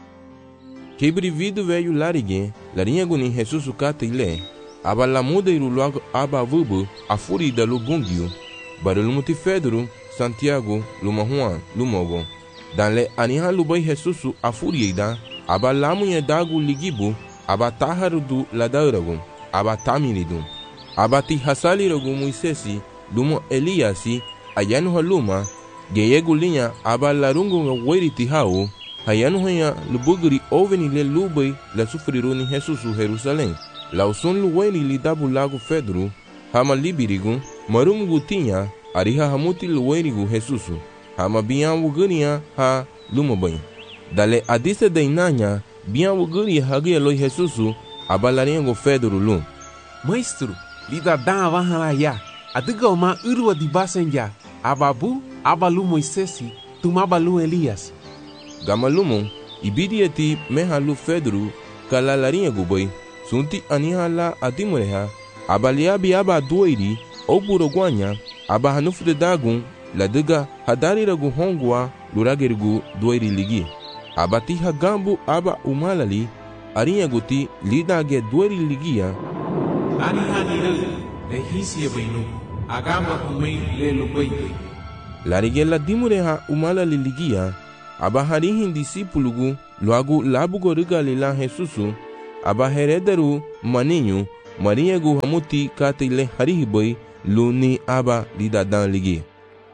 Kibri vidu veio larige larinha guni Jesusu kata ile abala muda iru luago aba vubu afuri da lu bongiu barulumuti Fedoro Santiago luma Juan lumogo danle aniha lubai Jesusu afuri ida abala munye dagu ligibu abataharu du ladauragu abatamiridu abati hasalirogu Moisesi lumo Eliasi ayanu haluma geyegu linha abalarungu weriti hau hayanu hanya lubugri oveni le lubai la sufriruni Jesusu Jerusalém lauson luweni lidabu lago Fedoro hama libirigu marumugu tinha ariha hamuti luwenigu Jesusu hama bian wugania ha lumobanha dale adise deinanya bian wuguri hagia loi Jesusu abalaringo Fedoro lum. Maestro lida dan avahana ya adiga uma urwa di basenja ababu abalu Moisesi tumabalu Elias. Gamalumo ibidieti mehalu Fedoro kalalarinha gubai sunti anihala adimureha abaliabi aba duiri oburogwanya aba hanufde dagun ladiga hadariragu hongwa luragerigu duiri ligi abati hagambu aba umalali arinha guti lidage duiri ligia ani hanira le hisi bainu agamba kumei le lubai larige la dimure ha umala liligia aba harihin disipulugu luagu labugo riga lila Jesusu aba herederu maninyu mariegu hamuti katile harihiboi luni aba lidadan ligi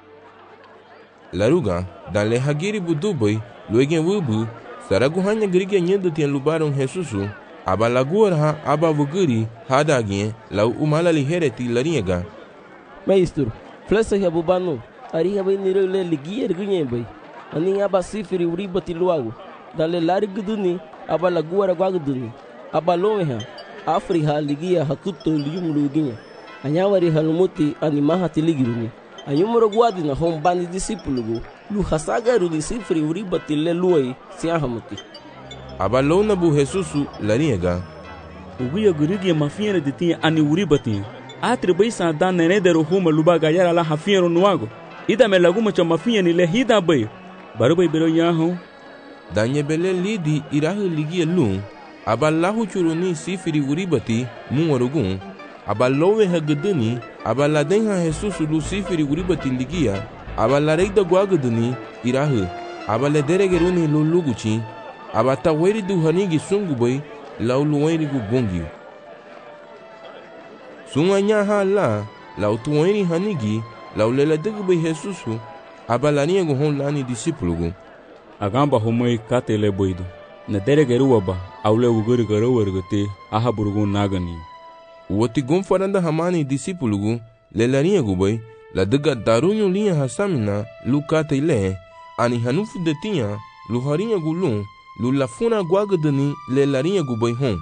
laruga dan le hagiri buduboi luegen wubu saragu hanya grige nyendo tien lubaron Jesusu aba laguarha aba vuguri hadagien lau umala lihereti lariega Maestro, flesa ya bubano ariha bai niro le ligia rgunye bai ani aba sifiri uribati luagu dale lari guduni aba laguara gwaguduni aba lomeha afriha ligia hakuto liyumulu ginya anyawari halumuti ani mahati ligiruni anyumuro gwadi na hombani disipulugu lu hasagaru disifiri uribati le luai siahamuti aba lona bu Jesusu lariega uguya gurigi mafiere de tinha ani uribati atri bai sa dan nene dero huma lubaga yara la hafiero nuago ida me laguma cha mafia ni le hida bai baru bai bero yaho danye bele lidi irahu ligia lu aba lahu churuni sifiri uribati muwarugun aba lowe hageduni aba ladenha Jesusu lu sifiri uribati ligia aba lareida gwageduni irahu aba le deregeruni lu luguchi aba taweri du hanigi sungu bai lau luweri gu bongi sunganya hala lau tuweri hanigi lau lela degu bai Jesusu aba lania gu hon lani disipulugu agamba homoi katele boido na deregeru aba aule uguri garo wargate aha burugu nagani woti gomfaranda hamani disipulugu lelania gu bai la dega darunyo linha hasamina lu katele ani hanufu detinha lu harinha gu lu lafuna gwagedani lelarinha gu bai hon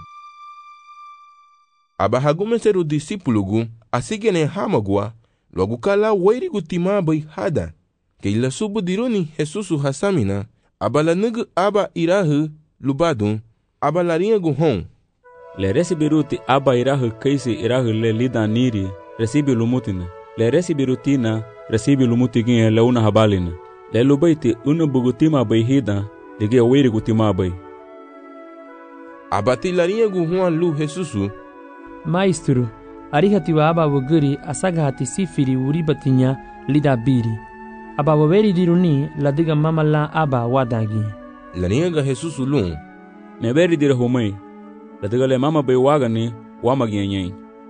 aba hagumeseru disipulugu asigene hamagwa logo kala wairi gutima bai hada ke ila subu dironi Jesusu hasamina aba la nugu aba irahu lubadun aba larinha gu hon le resibiruti aba irahu kaisi irahu le lida niri resibi lumutina le resibirutina resibi lumutigin leuna habalina le lubaiti una bugutima bai hida dige wairi gutima bai aba ti larinha gu hon lu Jesusu Maestro, arihati wa aba waguri asagahati sifiri uribatinya lidabiri. Aba waberi diruni ladiga mama la aba wadagi. Laniga Jesusu lun. Meberi dire homai. Ladiga le mama bai wagani wamagianyai.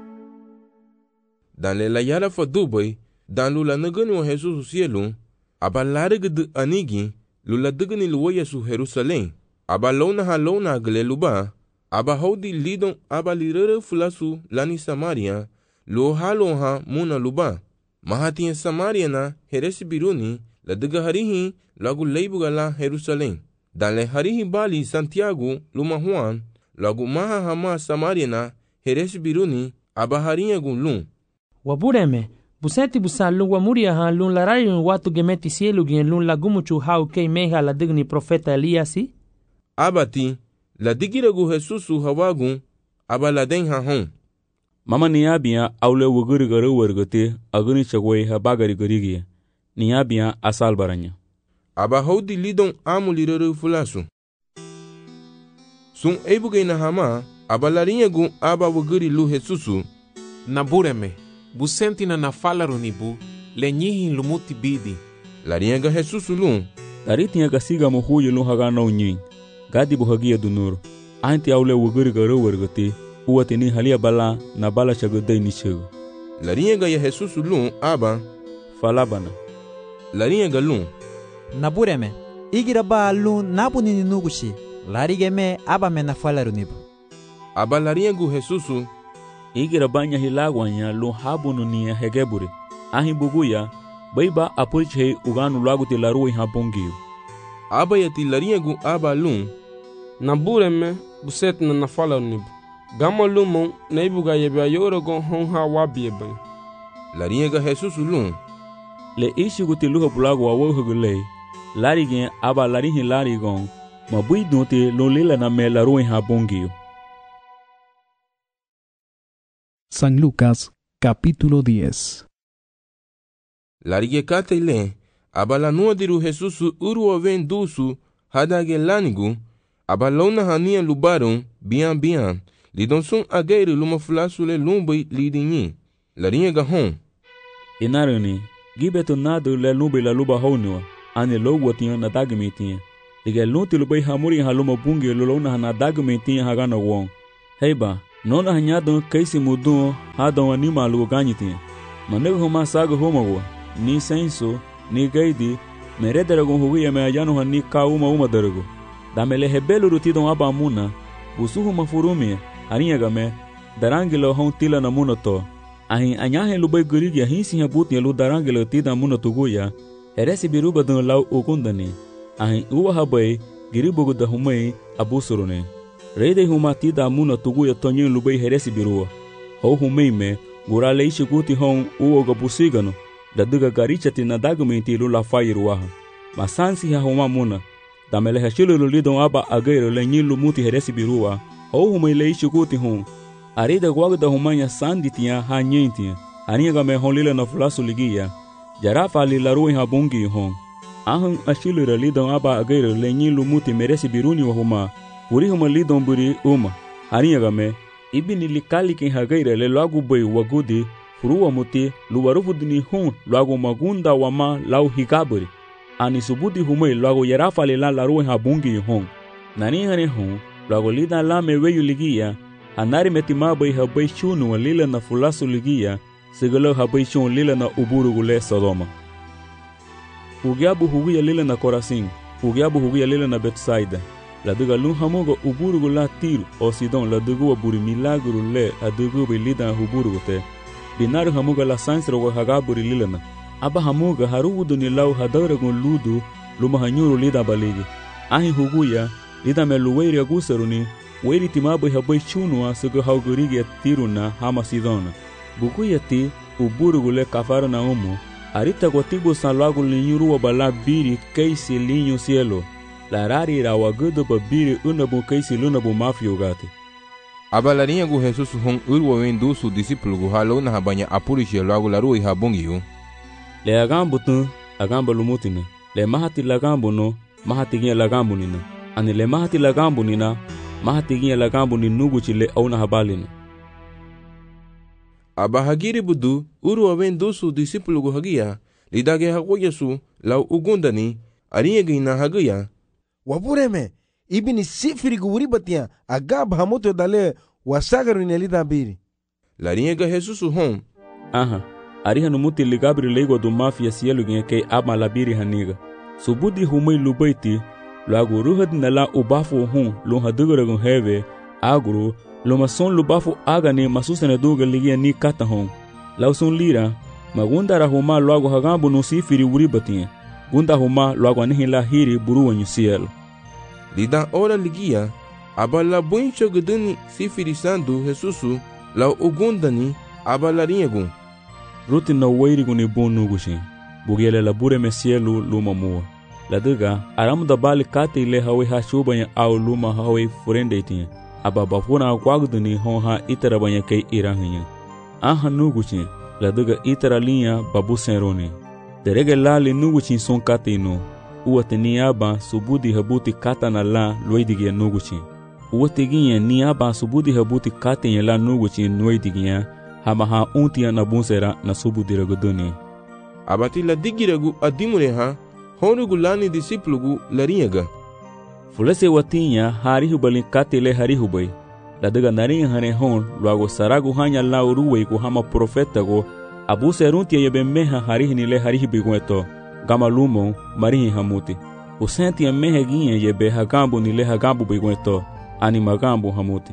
Dan le la yara fa dubai, dan lu la nagani wa Jesusu sielun, aba lariga de anigi, lu la digani luwaya su Jerusalem. Aba lona agle luba. Aba haudi lidon aba lirere fulasu lani Samaria lo halonha muna luba mahatiya Samaria na heresi biruni la diga harihi lagu leibuga la Jerusalem dan le harihi bali Santiago luma Juan lagu maha hama Samaria na heresi biruni aba harinya gun wabureme buseti busalu wa muria ha lun larayon watu gemeti sielu gen lun lagumuchu hau kei meha la digni profeta Eliasi abati la digiragu Jesusu hawagun aba la denha hon mama niabia aule wuguri garo wargate aguni chagwai habagari garigia niabia asal baranya aba haudi lidon amulirere fulasu sun ebuge na hama aba larinyagu aba wuguri lu Jesusu nabureme busenti na nafalaru nibu le nyihi lumuti bidi larinyaga Jesusu lu laritinha kasiga mohuye lu hagana unyin gadi buhagia dunur anti aule wuguri garo wargate uwatini halia bala na bala chagodai ni chego larinyaga ya Jesusu lu aba falabana larinyaga lu nabureme igira ba lu nabuni nugushi larigeme aba mena falaru nibu aba larinyagu Jesusu igira banya hilagwanya lu habunu ni hegebure ahi buguya baiba apulche uganu laguti laruwi habongiyo aba yati larinyagu aba lu nabureme buset na nafala nibu gama lumo na ibuga yebe yoro gon honha wabie bai larinyaga Jesusu lu le ishi guti luha bulago awo hugule larigen aba larihi larigon mabui dote lo lela na me laruwi habongiyo. San Lucas, capítulo 10. Larige katele, abala nuadiru Jesusu uru vendusu hadage lanigu, abalona hania lubaron, bian, lidon sun agaire luma fulasu le lumbai lidinyi. Larinha ga hon. Inarani, gibeto nado le lumbai la luba honua, ane logo tinha na dagmitinha. Liga lunti lubai hamuri haluma bungi lulona na dagmitinha hagana won. Heiba, nona hanyadon kaisi mudun hadon anima lugo ganyitinha. Manego homa saga homawa, ni senso, ni gaidi, merederagon huia me ayano hani ka uma darago. Damele hebelo rutidon abamuna, busuhu mafurumia, arinha game, darangilo hon tila na munoto. Ahin anyahe lubai gurigi ahinsi habuti lu darangilo tida munotuguya, heresi biruba don lau ukundani. Ahin uwa habai, giribugu da humai abusurune. Reide huma tida munotuguya tonyin lubai heresi birua. Ho humai me, gurale ishiguti hon uoga busigano, da duga garichati na dagumenti lula fairuaha. Masansi ha huma muna, damele hashilu lulidon aba agairo le nyilu muti heresi birua, ho humai le ishiguti hon. Arida guaga da humanya sandi tinha ha nyentinha, arinha game hon lila na fulasu ligia, jarafa li la rui ha bungi hon. Ahan ashilu lidon aba agairo le nyilu muti meresi biruni wa huma, puri huma lidon buri uma, arinha game, ibini likali kin hagaira le logo bai wagudi, furuwa muti, luwarufu dini hun, logo magunda wama lau higaburi. Ani subudi humai logo jarafa li la rui ha bungi hon. Nani hane hon, logo lida la me weyu ligia, anari metimaba habai chunu lila na fulasu ligia, sigalo habai chun lila na uburugule Sodoma. Ugiabu hugia lila na Korasin, ugiabu hugia lila na Betsaida. La duga lun hamuga uburugula Tiro o Sidon la duga buri milagru le a duga lida huburugute. Binaru hamuga la sansro hagaburi lila na. Aba hamuga harudu ni lau hadaragun ludu luma hanyuru lida baligi. Ahi huguya lida meluweiri agusaruni. Weri timaba habai chunua suga haugurigi Tiruna hama Sidona. Bukuya ti uburugule kafaro na umu. Arita gotibu san logo linhuru wa bala biri keisi linho cielo. La rari ra wagudo ba biri unabu keisi lunabu mafio gati. Abalarinha gu Jesus hon urwa wendusu discípulo gu halo na habanya apurishi logo la rui habungiu. Le agambu tu agamba lumutine. Le mahati lagambu no mahati ginha lagambu nina. Ani le mahati lagambu nina mahati ginha lagambu ni nugu chile au na habalina. Abahagiri budu urwa wendusu discípulo gu hagia lidage hago Yesu lau ugundani arinha gina hagia. Wabureme ibini sifiri gu uribatia agab hamoto dale wasagaru nelida biri. Larinha ga Jesus hon. Aha, ariha no muti ligabri lego do mafia cielo ginha ke ama labiri haniga. Subudi humai lubaiti logo ruhad nala ubafu hon lo hadugaragun heve agro loma son lubafu agane masusene duga ligia ni kata hon. Lauson lira magunda huma logo hagambu no sifiri uribatia. Gunda huma logo anihi la hiri buruwa nyusielo. Lida ora ligia abala buncho guduni sifiri sandu Jesusu lau ugundani abalarinha gun. Ruti na wairi guni bonu gushin. Bugiele la bure mesielu luma mua. La duga aramu da bali kate ile hawe ha shubanya au luma hawe furende itinha. Aba bafuna kwaguduni hon ha itara banya kei irahinya. Aha nugushin. La duga itara linha babu senroni. Derege lali nugushin son kate ino. Uwate ni aba subudi habuti kata na la loidigia nugushin. Uwate ginha ni aba subudi habuti kate ya la nugushin loidigia. Hama ha untia na bunsera na subudi raguduni. Abati la digiragu adimure ha honugu lani discípulo gu larinhaga. Fulese watinha harihu balin kate le harihu bai. La daga narinha hane hon logo saragu hanya la uruwe ku hama profeta go abu seruntia yebe meha harihni le harihu bigueto. Gama lumo marihi hamuti. Usentia meha ginha yebe hagambu ni le hagambu bigueto. Anima gambu hamuti.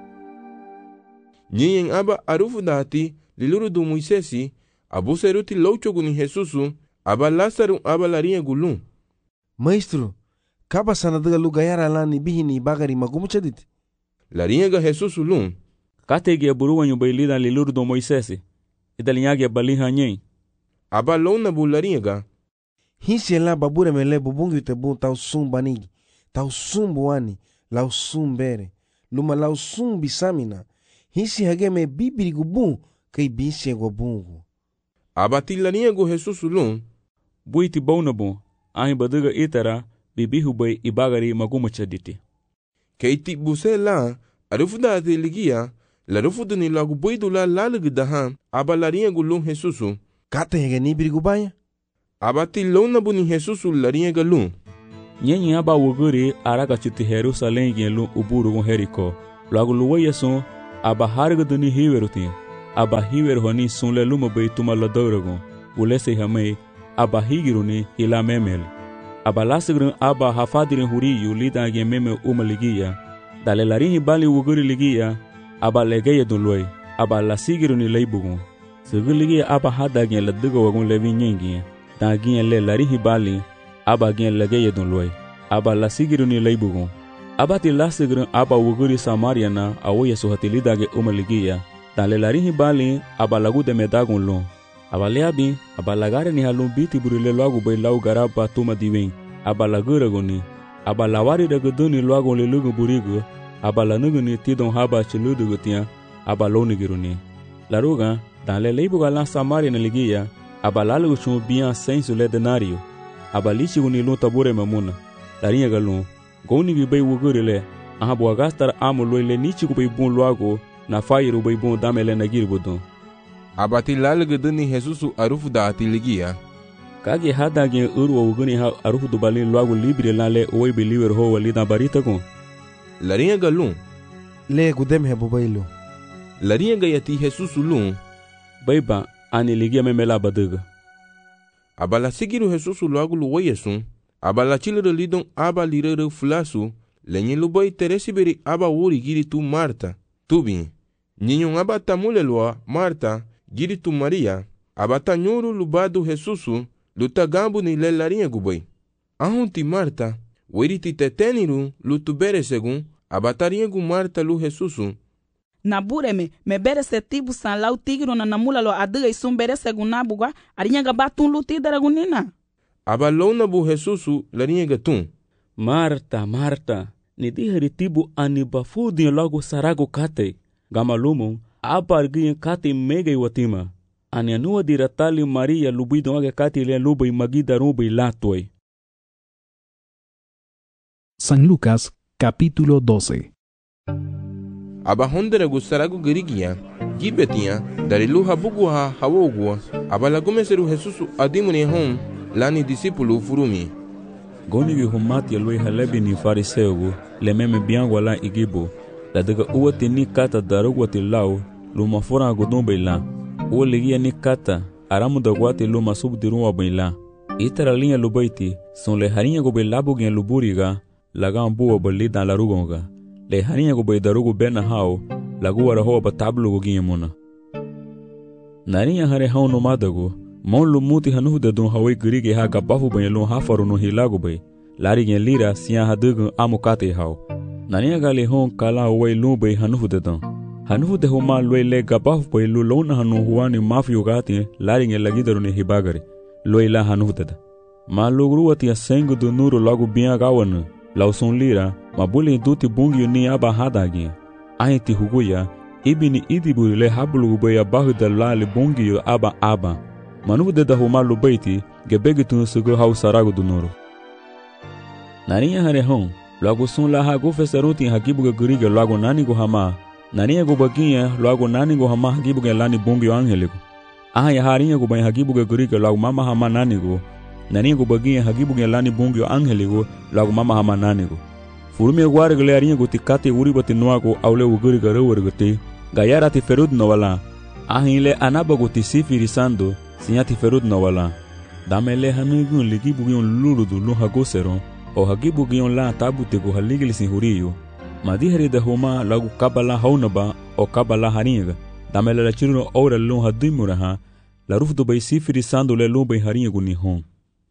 Nyen aba arufu dati liluru du Moisesi abu seruti louchogu ni Jesusu aba Lázaro aba larinha gulum. Maestro, kaba sanadaga lu gayara la ni bihini bagari magumuchadit. Larinha ga Jesusu lum. Katege buruwa nyubailida liluru du Moisesi. Idalinyage baliha nyen. Aba lona bu larinha ga. Hinsi la babure mele bubungi te bu tau sum banigi. Tau sum buani. Lau sum bere. Luma lau sum bisamina. Hinsi hageme bibiri gubu kei binsi go bungu. Abati larinha go Jesusu lum. Buiti bauna bon. Ahi baduga itara bibihu bai ibagari magumuchaditi. Kei ti buse la Arufuda ati ligia, la rufuda ni lagu boidu la lalugu dahan, aba larinha gulung Jesusu. Kata hega ni biri gubaya? Aba ti lona buni Jesusu larinha galung. Nyenye aba wuguri araga chuti Jerusalém gen lu uburu gon Jericó. Lagu luwa yason, aba harga duni hiweru tin. Aba hiweru honi sunle luma bay tuma ladoragon. Ulese hamei, aba higiruni hila memel. Aba lasigrin aba hafadirin huriyu lida gen meme umaligia. Dale larinhi bali wuguri ligia, aba legeye dun loy, aba lasigiruni leibugun. Sigi ligia aba hada gen ladiga wagun levi nyengien. Da gen le larinhi bali, aba gen legeye dun loy, aba lasigiruni leibugun. Aba ti lasigrin aba wuguri Samaria na awoye suhati lida gen umaligia. Dale larinhi bali, aba lagu de medagun lon. Aba leabi, aba lagare ni halun biti burile lagu bay lau garaba tuma diwen, aba laguraguni. Aba lawari dagaduni luago le lugu burigu, aba la nuguni tidon haba chiludu gutia, aba lonigiruni. La ruga, dan le leibuga la Samaria na ligia, aba lalu chun bian sensu le denario, aba lichiguni lun tabure mamuna, la rinha galun, goni bay wuguri le, ahabu agastar amo loile nichigu bay bun luago, na fairu bay bun damele na girbudun. Aba ti lalugu duni Jesusu arufuda ati ligia. Kage hada gen urwa wuguni ha arufu dubali luagu libre lale oi believer ho walida barita kon. Larinha galun. Le gudem hebo bailu. Larinha gayati Jesusu lun. Baiba ani ligia memela badaga. Aba la sigiru Jesusu luagu luwayesun. Aba la chilere lidon aba lirere fulasu. Lenye lubai teresi beri aba wuri giri tu Marta. Tubi. Ninyon aba tamule lua Marta giri tu Maria. Aba tanyuru lubadu Jesusu. Luta gambu ni le larinha gubai. Ahunti Marta, weriti teteniru lutu bere segun, abatarinha gu Marta lu Jesusu. Na bureme, me bere se tibu san lau tigiro na namula lo adiga isum bere segun na buga, arinha gabatun luti daragunina. Aba lona bu Jesusu larinha gatun. Marta, Marta, ni diheri tibu anibafu din logo sarago kate. Gamalumon, aba argien kate mega iwatima. Ani anua diratali Maria lubido age kati le lubai magida rubai latoi. San Lucas, capítulo 12. Aba hondere gusaragu gerigia, gibetia, dari luha bugua hawogua, aba lagomeseru Jesusu adimuni hon, lani disipulu furumi. Goni vi humati ya lui halebi ni fariseugu, le meme biangwa la igibo, la daga uwati ni kata darugwati lau, lumafura agudumbai la. O ligia ni kata, aramu da guate luma subdiruma baila. Itara linha lubaiti, son le harinha go belabu gen luburiga, lagan buwa bali dan larugonga. Le harinha go baidarugo bena hao, lagu araho batablu go ginyamuna. Narinha hare hao no madago, mon lumuti hanuhu da dun hawai girige ha gabafu banyalun hafaru no hilago bay. Lari gen lira siya hadugun amukate hao. Narinha gali hon kala hawai lumbai hanuhu da dun. Hanufu de huma loy le gabafu pay lu lona hanu huani mafiyo gati laringe lagidaru ne hibagari loy la hanufu dada ma logru ati asengu do nuru lagu biya gawan lauson lira ma buli duti bungi ni aba hadagi aiti huguya ibini idiburi le hablu baya bahda lali bungi aba manufu dada huma lu baiti gebegi tun sugo hau saragu do nuru nariya hare hon lagu son la hagu fesaruti hakibuga guriga lagu nani go hama Narinha go baguinha, logo nani go hama hagibuga lani bungio angeligo. Aha ya harinha go bem hagibuga guriga logo mama hama nani go. Narinha go baguinha hagibuga lani bungio angeligo logo mama hama nani go. Furumi guare go learinha go tikate uribati noago aule uguriga rewergate. Gayara ti ferud no wala. Aha ile anaba go tisifiri sando, sinyati ferud no wala. Damele hanugun ligibugion luludu lo hagoseron, o hagibugion la tabute go haligili sin huriyo. Madihari da huma lagu kabala haunaba o kabala haringa. Damela la chiruno ora lun hadimuraha, la rufdo bay sifiri sando le lun bay haringa gu nihon.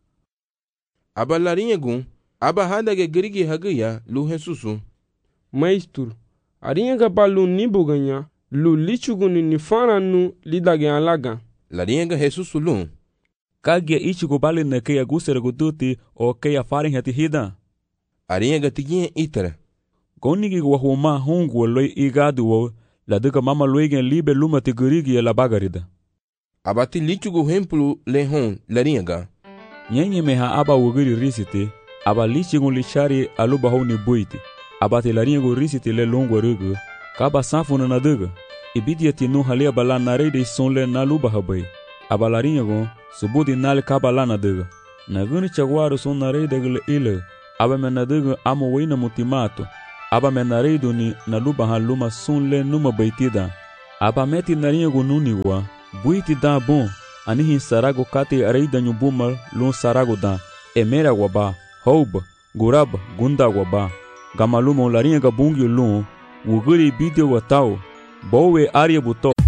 Aba larinha gun, aba hadage gerigi hagaya lu Jesusu. Maestro, arinha gabalu nibu ganha, lu lichuguni nifana nu lidage alaga. Larinha Jesusu lun. Kagia ichigo bali na keya gusera guduti o keya farin hati hida. Arinha gatiginha itara. Gonigi wa huma hungu loi igadu wo la duka mama loigen libe luma te gurigi la bagarida. Abati lichugo hemplu lehon laringa. Nyenye meha aba wugiri risiti, aba lichigo lichari aluba honi buiti. Abati laringo risiti le longo rugu, Kaba safuna na dega. Ibidia tinu halia bala na rei de sonle na luba habai. Abalarinha gon, subudi nale kaba la na dega. Na gani chaguaro son na rei degele ile. Aba me na dega amo weina mutimato. Aba me na rei doni na luba ha luma sonle numa baitida. Aba meti narinha gon nuniwa. Buiti da bom. Anihin sarago kate arei da nyubumal lun sarago da. Emera waba, houba, guraba, gunda waba. Gamaluma larinha gabungi lun. Wuguri bidio watao. Bowe aria buto.